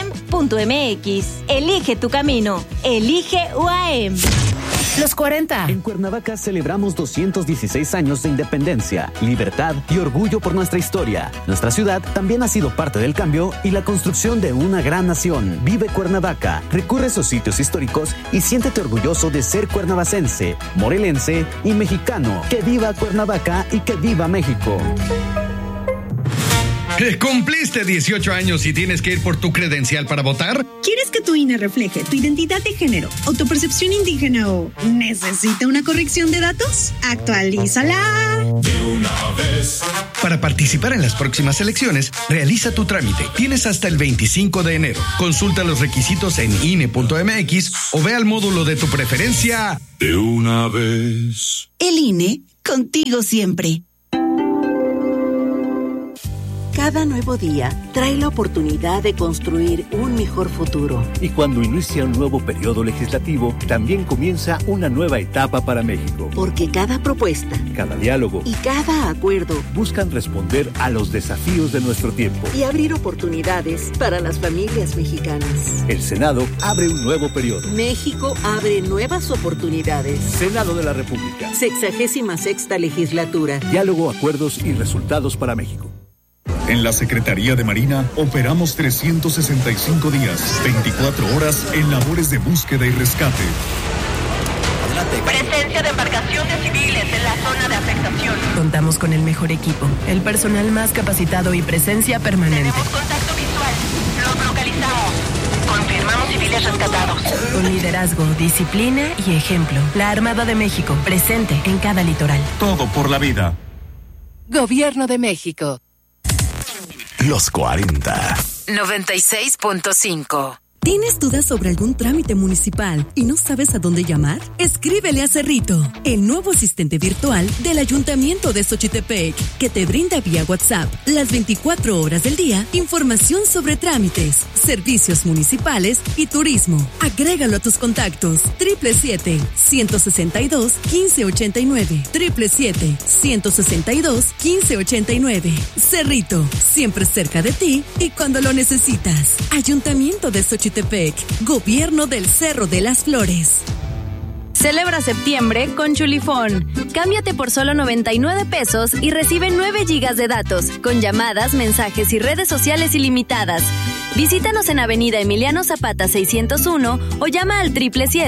Elige tu camino. Elige UAM. Los 40. En Cuernavaca celebramos 216 años de independencia, libertad y orgullo por nuestra historia. Nuestra ciudad también ha sido parte del cambio y la construcción de una gran nación. Vive Cuernavaca, recurre a sus sitios históricos y siéntete orgulloso de ser cuernavacense, morelense y mexicano. ¡Que viva Cuernavaca y que viva México! ¿Cumpliste 18 años y tienes que ir por tu credencial para votar? ¿Quieres que tu INE refleje tu identidad de género o tu percepción indígena o necesita una corrección de datos? ¡Actualízala! De una vez. Para participar en las próximas elecciones, realiza tu trámite. Tienes hasta el 25 de enero. Consulta los requisitos en INE.mx o ve al módulo de tu preferencia. De una vez. El INE, contigo siempre. Cada nuevo día trae la oportunidad de construir un mejor futuro. Y cuando inicia un nuevo periodo legislativo, también comienza una nueva etapa para México. Porque cada propuesta, cada diálogo y cada acuerdo buscan responder a los desafíos de nuestro tiempo y abrir oportunidades para las familias mexicanas. El Senado abre un nuevo periodo. México abre nuevas oportunidades. Senado de la República. 66ª legislatura. Diálogo, acuerdos y resultados para México. En la Secretaría de Marina operamos 365 días, 24 horas en labores de búsqueda y rescate. Presencia de embarcaciones civiles en la zona de afectación. Contamos con el mejor equipo, el personal más capacitado y presencia permanente. Tenemos contacto visual. Los localizamos. Confirmamos civiles rescatados. Con liderazgo, disciplina y ejemplo. La Armada de México, presente en cada litoral. Todo por la vida. Gobierno de México. Los 40. 96.5. ¿Tienes dudas sobre algún trámite municipal y no sabes a dónde llamar? Escríbele a Cerrito, el nuevo asistente virtual del Ayuntamiento de Xochitepec, que te brinda vía WhatsApp las 24 horas del día información sobre trámites, servicios municipales y turismo. Agrégalo a tus contactos. 777-162-1589. 777-162-1589. Cerrito, siempre cerca de ti y cuando lo necesitas. Ayuntamiento de Xochitepec. Gobierno del Cerro de las Flores. Celebra septiembre con Chulifón. Cámbiate por solo 99 pesos y recibe 9 gigas de datos, con llamadas, mensajes y redes sociales ilimitadas. Visítanos en Avenida Emiliano Zapata 601 o llama al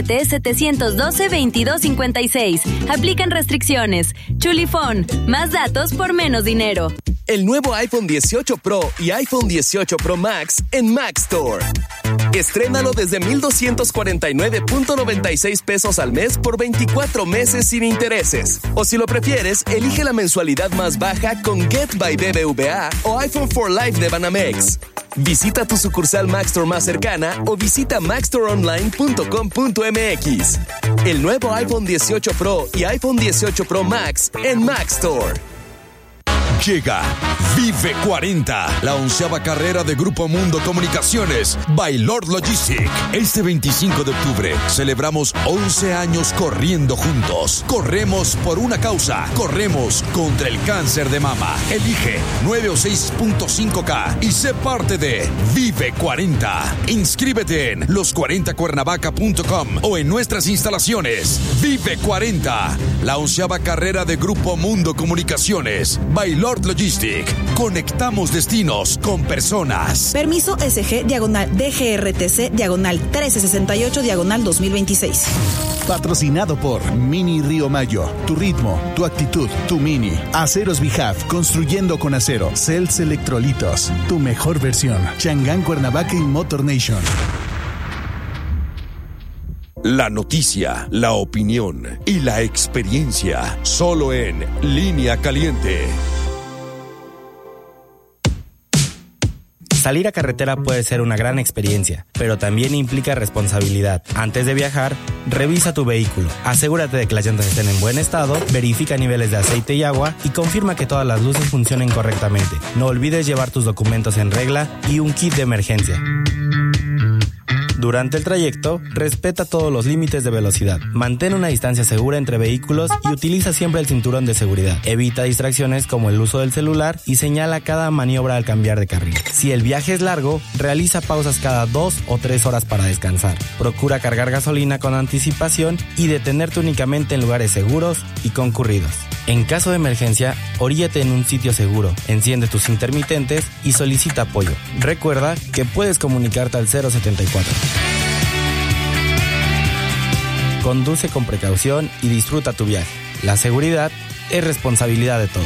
777-712-2256. Aplican restricciones. Chulifón, más datos por menos dinero. El nuevo iPhone 18 Pro y iPhone 18 Pro Max en Mac Store. Estrénalo desde 1,249.96 pesos al mes por 24 meses sin intereses. O si lo prefieres, elige la mensualidad más baja con Get by BBVA o iPhone for Life de Banamex. Visita tu sucursal Mac Store más cercana o visita macstoreonline.com.mx. El nuevo iPhone 18 Pro y iPhone 18 Pro Max en Mac Store. Llega Vive 40, la 11ª carrera de Grupo Mundo Comunicaciones by Lord Logistic. Este 25 de octubre celebramos 11 años corriendo juntos. Corremos por una causa. Corremos contra el cáncer de mama. Elige 9 o 6.5K y sé parte de Vive 40. Inscríbete en los40cuernavaca.com o en nuestras instalaciones. Vive 40, la 11ª carrera de Grupo Mundo Comunicaciones by Lord Lord Logistic. Conectamos destinos con personas. Permiso SG /DGRTC /1368 /2026. Patrocinado por Mini Río Mayo. Tu ritmo, tu actitud, tu Mini. Aceros Bijaf, construyendo con acero. Cells Electrolitos, tu mejor versión. Changán, Cuernavaca y Motor Nation. La noticia, la opinión y la experiencia. Solo en Línea Caliente. Salir a carretera puede ser una gran experiencia, pero también implica responsabilidad. Antes de viajar, revisa tu vehículo. Asegúrate de que las llantas estén en buen estado, verifica niveles de aceite y agua y confirma que todas las luces funcionen correctamente. No olvides llevar tus documentos en regla y un kit de emergencia. Durante el trayecto, respeta todos los límites de velocidad. Mantén una distancia segura entre vehículos y utiliza siempre el cinturón de seguridad. Evita distracciones como el uso del celular y señala cada maniobra al cambiar de carril. Si el viaje es largo, realiza pausas cada 2 o 3 horas para descansar. Procura cargar gasolina con anticipación y detenerte únicamente en lugares seguros y concurridos. En caso de emergencia, oríllate en un sitio seguro, enciende tus intermitentes y solicita apoyo. Recuerda que puedes comunicarte al 074. Conduce con precaución y disfruta tu viaje. La seguridad es responsabilidad de todos.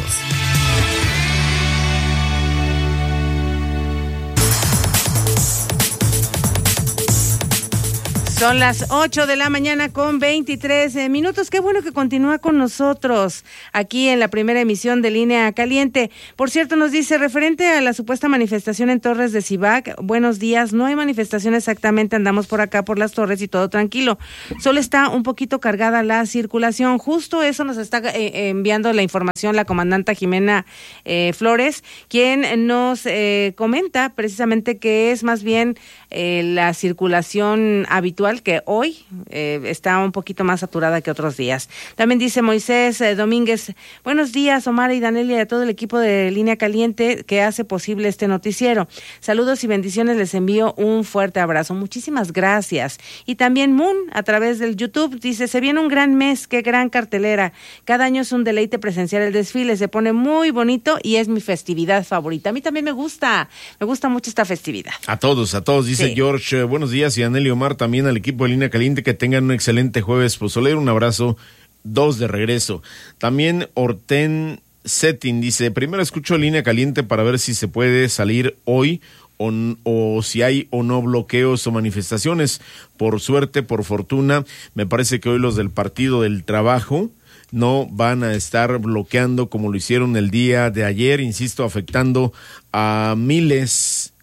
Son las 8 de la mañana con 23 minutos. Qué bueno que continúa con nosotros aquí en la primera emisión de Línea Caliente. Por cierto, nos dice, referente a la supuesta manifestación en Torres de Cibac, buenos días, no hay manifestación exactamente, andamos por acá por las Torres y todo tranquilo. Solo está un poquito cargada la circulación. Justo eso nos está enviando la información la comandanta Jimena Flores, quien nos comenta precisamente que es más bien la circulación habitual, que hoy está un poquito más saturada que otros días. También dice Moisés Domínguez, buenos días Omar y Danelia y a todo el equipo de Línea Caliente que hace posible este noticiero. Saludos y bendiciones, les envío un fuerte abrazo. Muchísimas gracias. Y también Moon, a través del YouTube, dice, se viene un gran mes, qué gran cartelera. Cada año es un deleite presenciar el desfile, se pone muy bonito y es mi festividad favorita. A mí también me gusta mucho esta festividad. A todos, dice sí. George, buenos días, y Danelia y Omar, también al equipo de Línea Caliente, que tengan un excelente jueves pozolero, un abrazo, 2 de regreso. También Orten Setting dice, primero escucho Línea Caliente para ver si se puede salir hoy o si hay o no bloqueos o manifestaciones. Por suerte, por fortuna, me parece que hoy los del Partido del Trabajo no van a estar bloqueando como lo hicieron el día de ayer, insisto, afectando a miles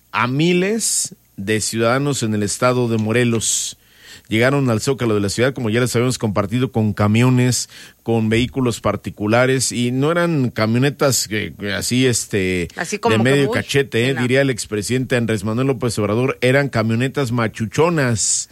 de ciudadanos en el estado de Morelos. Llegaron al Zócalo de la ciudad, como ya les habíamos compartido, con camiones, con vehículos particulares, y no eran camionetas así como de medio cachete, diría el expresidente Andrés Manuel López Obrador, eran camionetas machuchonas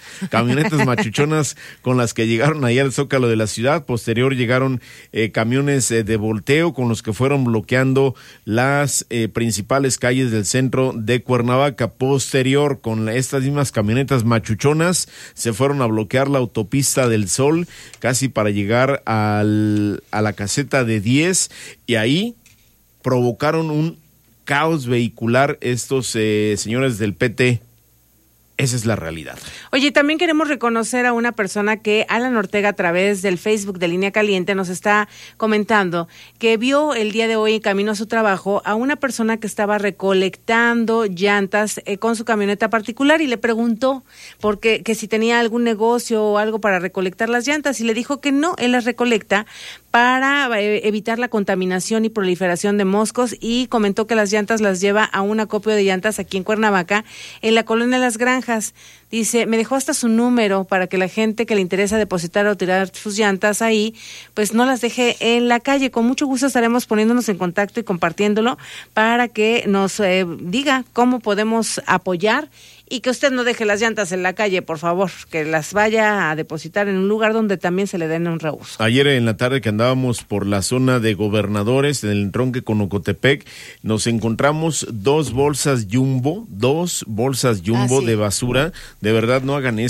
con las que llegaron allá al Zócalo de la ciudad. Posterior llegaron camiones de volteo con los que fueron bloqueando las principales calles del centro de Cuernavaca. Posterior, con estas mismas camionetas machuchonas, se fueron a bloquear la autopista del Sol, casi para llegar a la caseta de 10, y ahí provocaron un caos vehicular estos señores del PT. Esa es la realidad. Oye, también queremos reconocer a una persona que Alan Ortega, a través del Facebook de Línea Caliente, nos está comentando que vio el día de hoy en camino a su trabajo a una persona que estaba recolectando llantas con su camioneta particular, y le preguntó que si tenía algún negocio o algo para recolectar las llantas, y le dijo que no, él las recolecta para evitar la contaminación y proliferación de moscos, y comentó que las llantas las lleva a un acopio de llantas aquí en Cuernavaca, en la colonia Las Granjas. Dice, me dejó hasta su número para que la gente que le interesa depositar o tirar sus llantas ahí, pues no las deje en la calle. Con mucho gusto estaremos poniéndonos en contacto y compartiéndolo para que nos diga cómo podemos apoyar, y que usted no deje las llantas en la calle, por favor, que las vaya a depositar en un lugar donde también se le den un reuso. Ayer en la tarde que andábamos por la zona de Gobernadores, en el entronque con Ocotepec, nos encontramos 2 bolsas jumbo de basura. De verdad, no hagan eso.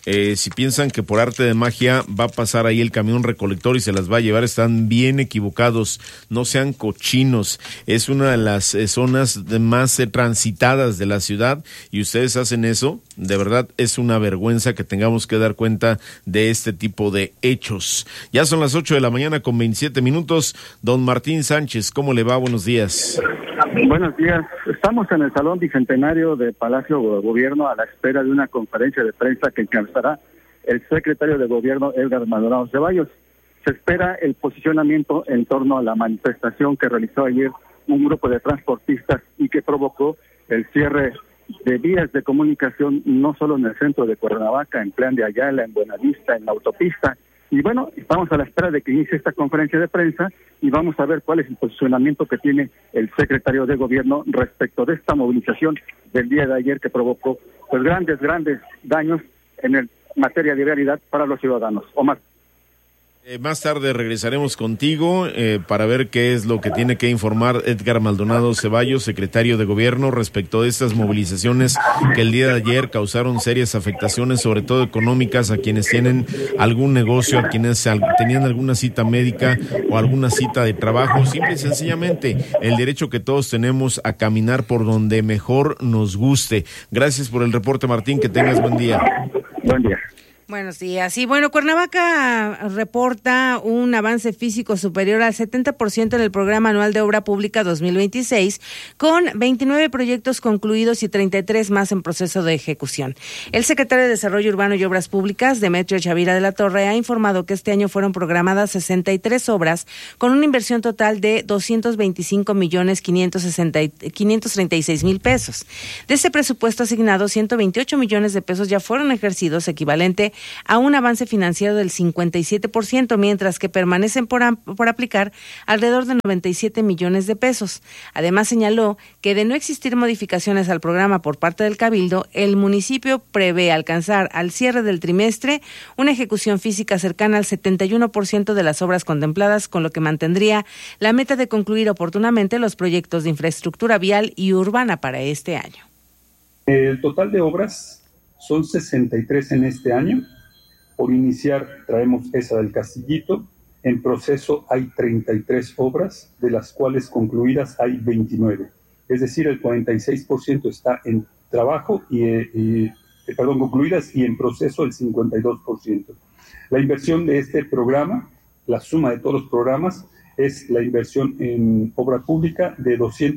Si piensan que por arte de magia va a pasar ahí el camión recolector y se las va a llevar, están bien equivocados. No sean cochinos. Es una de las zonas más transitadas de la ciudad y ustedes hacen eso. De verdad es una vergüenza que tengamos que dar cuenta de este tipo de hechos. Ya son las 8 de la mañana con 27 minutos. Don Martín Sánchez, ¿cómo le va? Buenos días. Buenos días. Estamos en el Salón Bicentenario de Palacio de Gobierno a la espera de una conferencia de prensa que encabezará el secretario de Gobierno, Edgar Maldonado Ceballos. Se espera el posicionamiento en torno a la manifestación que realizó ayer un grupo de transportistas y que provocó el cierre de vías de comunicación no solo en el centro de Cuernavaca, en Plan de Ayala, en Buenavista, en la autopista. Y bueno, estamos a la espera de que inicie esta conferencia de prensa y vamos a ver cuál es el posicionamiento que tiene el secretario de Gobierno respecto de esta movilización del día de ayer que provocó pues grandes daños en materia de vialidad para los ciudadanos. Omar. Más tarde regresaremos contigo para ver qué es lo que tiene que informar Edgar Maldonado Ceballos, secretario de Gobierno, respecto de estas movilizaciones que el día de ayer causaron serias afectaciones, sobre todo económicas, a quienes tienen algún negocio, a quienes tenían alguna cita médica o alguna cita de trabajo, simple y sencillamente el derecho que todos tenemos a caminar por donde mejor nos guste. Gracias por el reporte, Martín, que tengas buen día. Buen día. Buenos días. Y bueno, Cuernavaca reporta un avance físico superior al 70% en el Programa Anual de Obra Pública 2026, con 29 proyectos concluidos y 33 más en proceso de ejecución. El secretario de Desarrollo Urbano y Obras Públicas, Demetrio Chavira de la Torre, ha informado que este año fueron programadas 63 obras con una inversión total de 225,536,000 pesos. De ese presupuesto asignado, 128 millones de pesos ya fueron ejercidos, equivalente a un avance financiero del 57%, mientras que permanecen por aplicar alrededor de 97 millones de pesos. Además, señaló que de no existir modificaciones al programa por parte del Cabildo, el municipio prevé alcanzar al cierre del trimestre una ejecución física cercana al 71% de las obras contempladas, con lo que mantendría la meta de concluir oportunamente los proyectos de infraestructura vial y urbana para este año. El total de obras son 63 en este año. Por iniciar traemos esa del Castillito. En proceso hay 33 obras, de las cuales concluidas hay 29. Es decir, el 46% está en trabajo concluidas, y en proceso el 52%. La inversión de este programa, la suma de todos los programas, es la inversión en obra pública de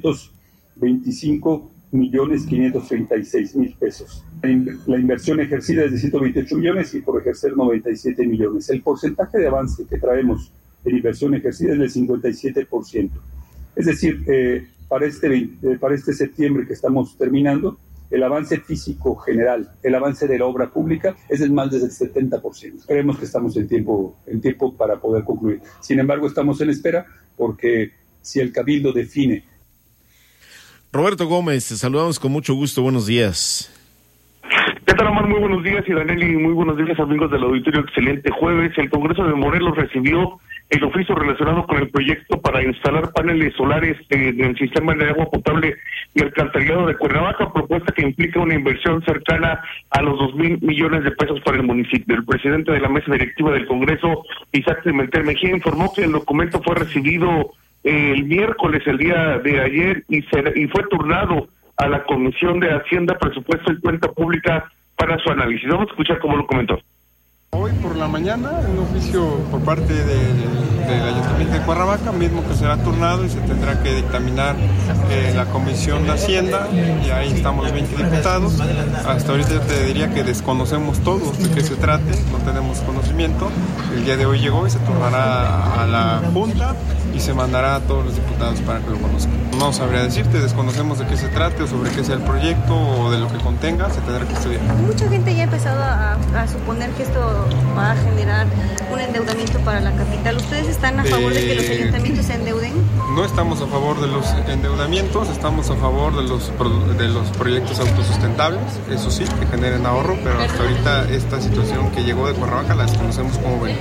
225,536,000 pesos. La inversión ejercida es de 128 millones y por ejercer 97 millones. El porcentaje de avance que traemos en inversión ejercida es del 57%. Es decir, para este septiembre que estamos terminando, el avance físico general, el avance de la obra pública es del más del 70%. Creemos que estamos en tiempo para poder concluir. Sin embargo, estamos en espera porque si el Cabildo define. Roberto Gómez, te saludamos con mucho gusto, buenos días. ¿Qué tal, Omar? Muy buenos días, y Danelli, muy buenos días, amigos del auditorio. Excelente jueves. El Congreso de Morelos recibió el oficio relacionado con el proyecto para instalar paneles solares en el sistema de agua potable y alcantarillado de Cuernavaca, propuesta que implica una inversión cercana a los 2,000 millones de pesos para el municipio. El presidente de la mesa directiva del Congreso, Isaac Pimentel Mejía, informó que el documento fue recibido el miércoles, el día de ayer, y fue turnado a la Comisión de Hacienda, Presupuesto y Cuenta Pública para su análisis. Vamos a escuchar cómo lo comentó. Hoy por la mañana, un oficio por parte del Ayuntamiento de Cuernavaca, mismo que será turnado y se tendrá que dictaminar la Comisión de Hacienda, y ahí estamos los 20 diputados. Hasta ahorita yo te diría que desconocemos todos de qué se trate, no tenemos conocimiento. El día de hoy llegó y se turnará a la Junta y se mandará a todos los diputados para que lo conozcan. No sabría decirte, desconocemos de qué se trate o sobre qué sea el proyecto o de lo que contenga, se tendrá que estudiar. Mucha gente ya ha empezado a suponer que esto va a generar un endeudamiento para la capital. ¿Ustedes están a favor de que los ayuntamientos se endeuden? No estamos a favor de los endeudamientos, estamos a favor de los proyectos autosustentables, eso sí, que generen ahorro, pero hasta ahorita esta situación que llegó de Cuernavaca la desconocemos cómo ven.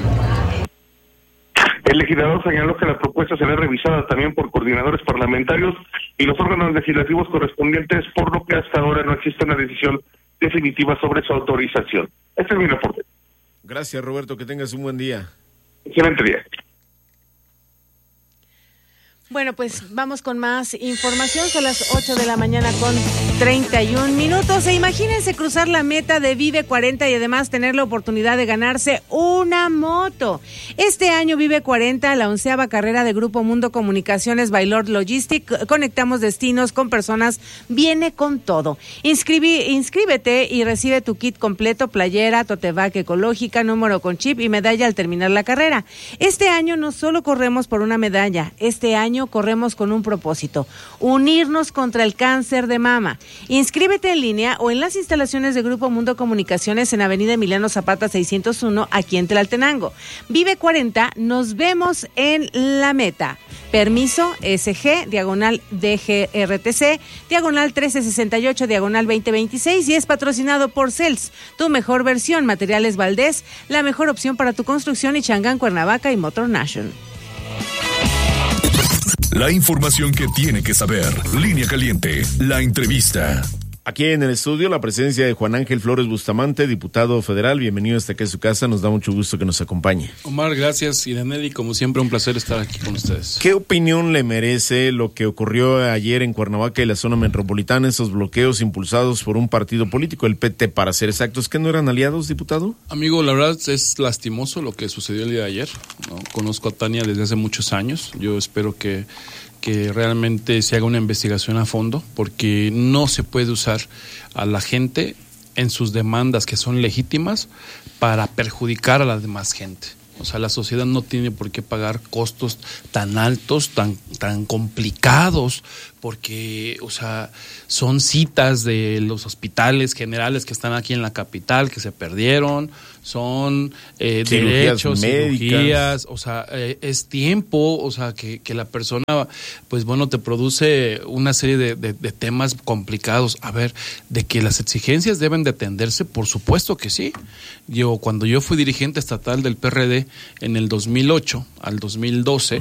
El legislador señaló que la propuesta será revisada también por coordinadores parlamentarios y los órganos legislativos correspondientes, por lo que hasta ahora no existe una decisión definitiva sobre su autorización. Este es mi reporte. Gracias, Roberto, que tengas un buen día. Excelente día. Bueno, pues vamos con más información. Son las 8 de la mañana con 31 minutos. E imagínense cruzar la meta de Vive 40 y además tener la oportunidad de ganarse una moto. Este año Vive 40, la 11ª carrera de Grupo Mundo Comunicaciones by Lord Logistic, conectamos destinos con personas, viene con todo. Inscríbete y recibe tu kit completo, playera, tote bag ecológica, número con chip y medalla al terminar la carrera. Este año no solo corremos por una medalla, este año corremos con un propósito: unirnos contra el cáncer de mama. Inscríbete en línea o en las instalaciones de Grupo Mundo Comunicaciones en Avenida Emiliano Zapata 601, aquí en Tlaltenango. Vive 40, nos vemos en la meta. Permiso SG, diagonal DGRTC, diagonal 1368, diagonal 2026, y es patrocinado por CELS, tu mejor versión, Materiales Valdés, la mejor opción para tu construcción, y Changán, Cuernavaca y Motor Nation. La información que tiene que saber. Línea Caliente, la entrevista. Aquí en el estudio la presencia de Juan Ángel Flores Bustamante, diputado federal. Bienvenido hasta aquí a su casa, nos da mucho gusto que nos acompañe. Omar, gracias, y Danelli, como siempre un placer estar aquí con ustedes. ¿Qué opinión le merece lo que ocurrió ayer en Cuernavaca y la zona metropolitana, esos bloqueos impulsados por un partido político, el PT para ser exactos, que no eran aliados, diputado? Amigo, la verdad es lastimoso lo que sucedió el día de ayer, ¿no? Conozco a Tania desde hace muchos años, yo espero que realmente se haga una investigación a fondo, porque no se puede usar a la gente en sus demandas que son legítimas para perjudicar a la demás gente. O sea, la sociedad no tiene por qué pagar costos tan altos, tan complicados, porque, o sea, son citas de los hospitales generales que están aquí en la capital que se perdieron, son derechos, cirugías, o sea, es tiempo, o sea, que la persona, pues bueno, te produce una serie de temas complicados. A ver, de que las exigencias deben de atenderse, por supuesto que sí. Cuando yo fui dirigente estatal del PRD en el 2008 al 2012,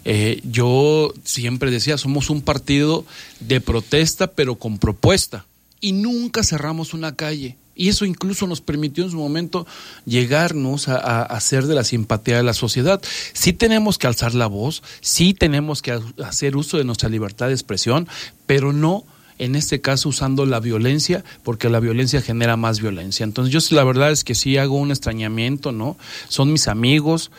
yo siempre decía, somos un partido de protesta, pero con propuesta, y nunca cerramos una calle. Y eso incluso nos permitió en su momento llegarnos a hacer de la simpatía de la sociedad. Sí tenemos que alzar la voz, sí tenemos que hacer uso de nuestra libertad de expresión, pero no en este caso usando la violencia, porque la violencia genera más violencia. Entonces yo la verdad es que sí hago un extrañamiento, ¿no? Son mis amigos,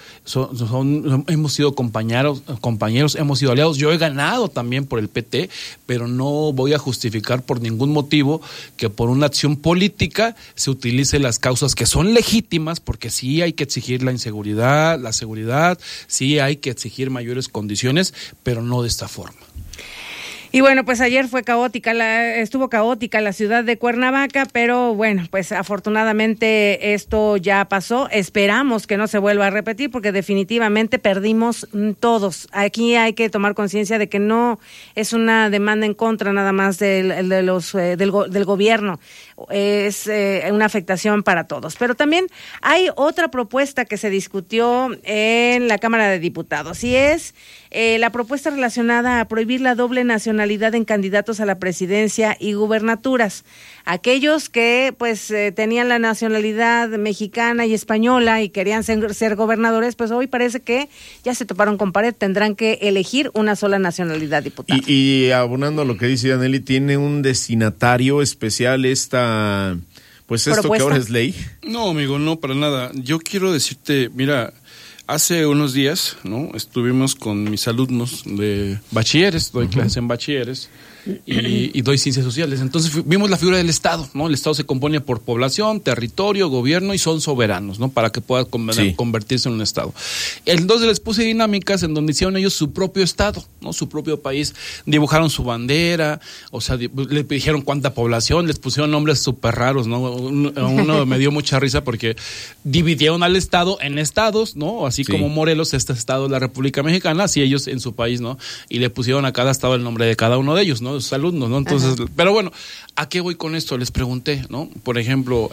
hemos sido compañeros, hemos sido aliados. Yo he ganado también por el PT, pero no voy a justificar por ningún motivo que por una acción política se utilice las causas que son legítimas, porque sí hay que exigir la seguridad, sí hay que exigir mayores condiciones, pero no de esta forma. Y bueno, pues ayer estuvo caótica la ciudad de Cuernavaca, pero bueno, pues afortunadamente esto ya pasó. Esperamos que no se vuelva a repetir, porque definitivamente perdimos todos. Aquí hay que tomar conciencia de que no es una demanda en contra nada más del gobierno, es una afectación para todos. Pero también hay otra propuesta que se discutió en la Cámara de Diputados, y es la propuesta relacionada a prohibir la doble nacionalidad en candidatos a la presidencia y gubernaturas. Aquellos que pues tenían la nacionalidad mexicana y española y querían ser gobernadores, pues hoy parece que ya se toparon con pared, tendrán que elegir una sola nacionalidad, diputado. Y abonando a lo que dice Danelli, ¿tiene un destinatario especial esto ¿propuesta? Que ahora es ley? No, amigo, no, para nada. Yo quiero decirte, mira, hace unos días, ¿no? Estuvimos con mis alumnos de bachilleres, doy clases en bachilleres y doy ciencias sociales. Entonces vimos la figura del Estado, ¿no? El Estado se compone por población, territorio, gobierno, y son soberanos, ¿no? Para que pueda convertirse en un Estado. Entonces les puse dinámicas en donde hicieron ellos su propio Estado, ¿no? Su propio país. Dibujaron su bandera, o sea, le dijeron cuánta población, les pusieron nombres súper raros, ¿no? Uno me dio mucha risa porque dividieron al Estado en estados, ¿no? Así como Morelos, este estado de la República Mexicana, así ellos en su país, ¿no? Y le pusieron a cada estado el nombre de cada uno de ellos, ¿no? De sus alumnos, ¿no? Entonces, pero bueno, ¿a qué voy con esto? Les pregunté, ¿no? Por ejemplo,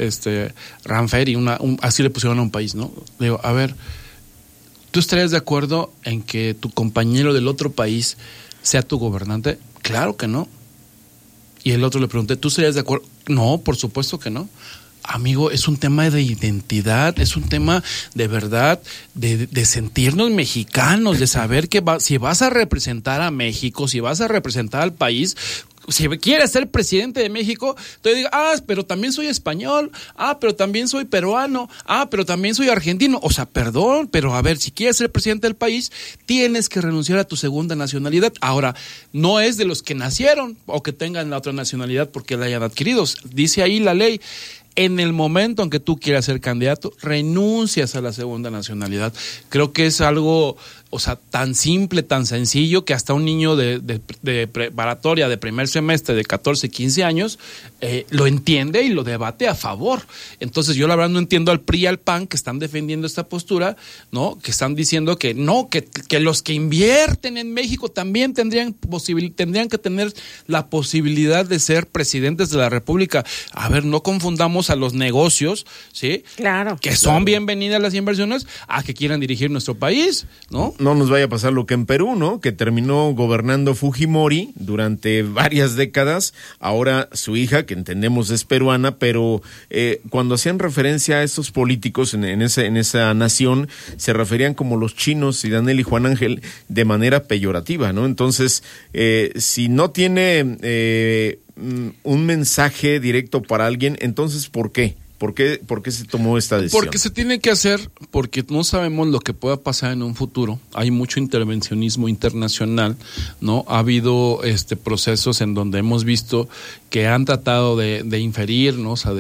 Ranferi, así le pusieron a un país, ¿no? Le digo, a ver, ¿tú estarías de acuerdo en que tu compañero del otro país sea tu gobernante? Claro que no. Y el otro le pregunté, ¿tú estarías de acuerdo? No, por supuesto que no. Amigo, es un tema de identidad, es un tema de verdad, de sentirnos mexicanos, de saber que si vas a representar a México, si vas a representar al país, si quieres ser presidente de México, te digo, pero también soy español, pero también soy peruano, pero también soy argentino. O sea, perdón, pero a ver, si quieres ser presidente del país, tienes que renunciar a tu segunda nacionalidad. Ahora, no es de los que nacieron o que tengan la otra nacionalidad porque la hayan adquirido. Dice ahí la ley, en el momento en que tú quieras ser candidato, renuncias a la segunda nacionalidad. Creo que es algo, o sea, tan simple, tan sencillo, que hasta un niño de preparatoria, de primer semestre, de 14, 15 años, lo entiende y lo debate a favor. Entonces, yo la verdad no entiendo al PRI y al PAN que están defendiendo esta postura, ¿no? Que están diciendo que no, que los que invierten en México también tendrían que tener la posibilidad de ser presidentes de la República. A ver, no confundamos a los negocios, ¿sí? Claro. Que son bienvenidas las inversiones, a que quieran dirigir nuestro país, ¿no? No nos vaya a pasar lo que en Perú, ¿no? Que terminó gobernando Fujimori durante varias décadas. Ahora su hija, que entendemos es peruana, pero cuando hacían referencia a estos políticos en esa nación, se referían como los chinos, y Daniel y Juan Ángel, de manera peyorativa, ¿no? Entonces, si no tiene un mensaje directo para alguien, entonces ¿por qué? ¿Por qué se tomó esta decisión? Porque se tiene que hacer, porque no sabemos lo que pueda pasar en un futuro. Hay mucho intervencionismo internacional, ¿no? Ha habido procesos en donde hemos visto que han tratado de inferir, ¿no? O sea,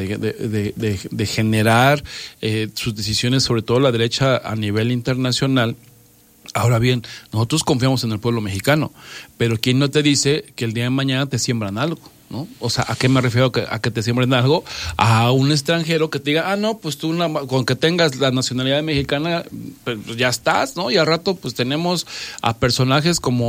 de generar sus decisiones, sobre todo la derecha a nivel internacional. Ahora bien, nosotros confiamos en el pueblo mexicano, pero ¿quién no te dice que el día de mañana te siembran algo? ¿No? O sea, ¿a qué me refiero a que te siembren algo? A un extranjero que te diga, no, pues tú con que tengas la nacionalidad mexicana, pues ya estás, ¿no? Y al rato pues tenemos a personajes como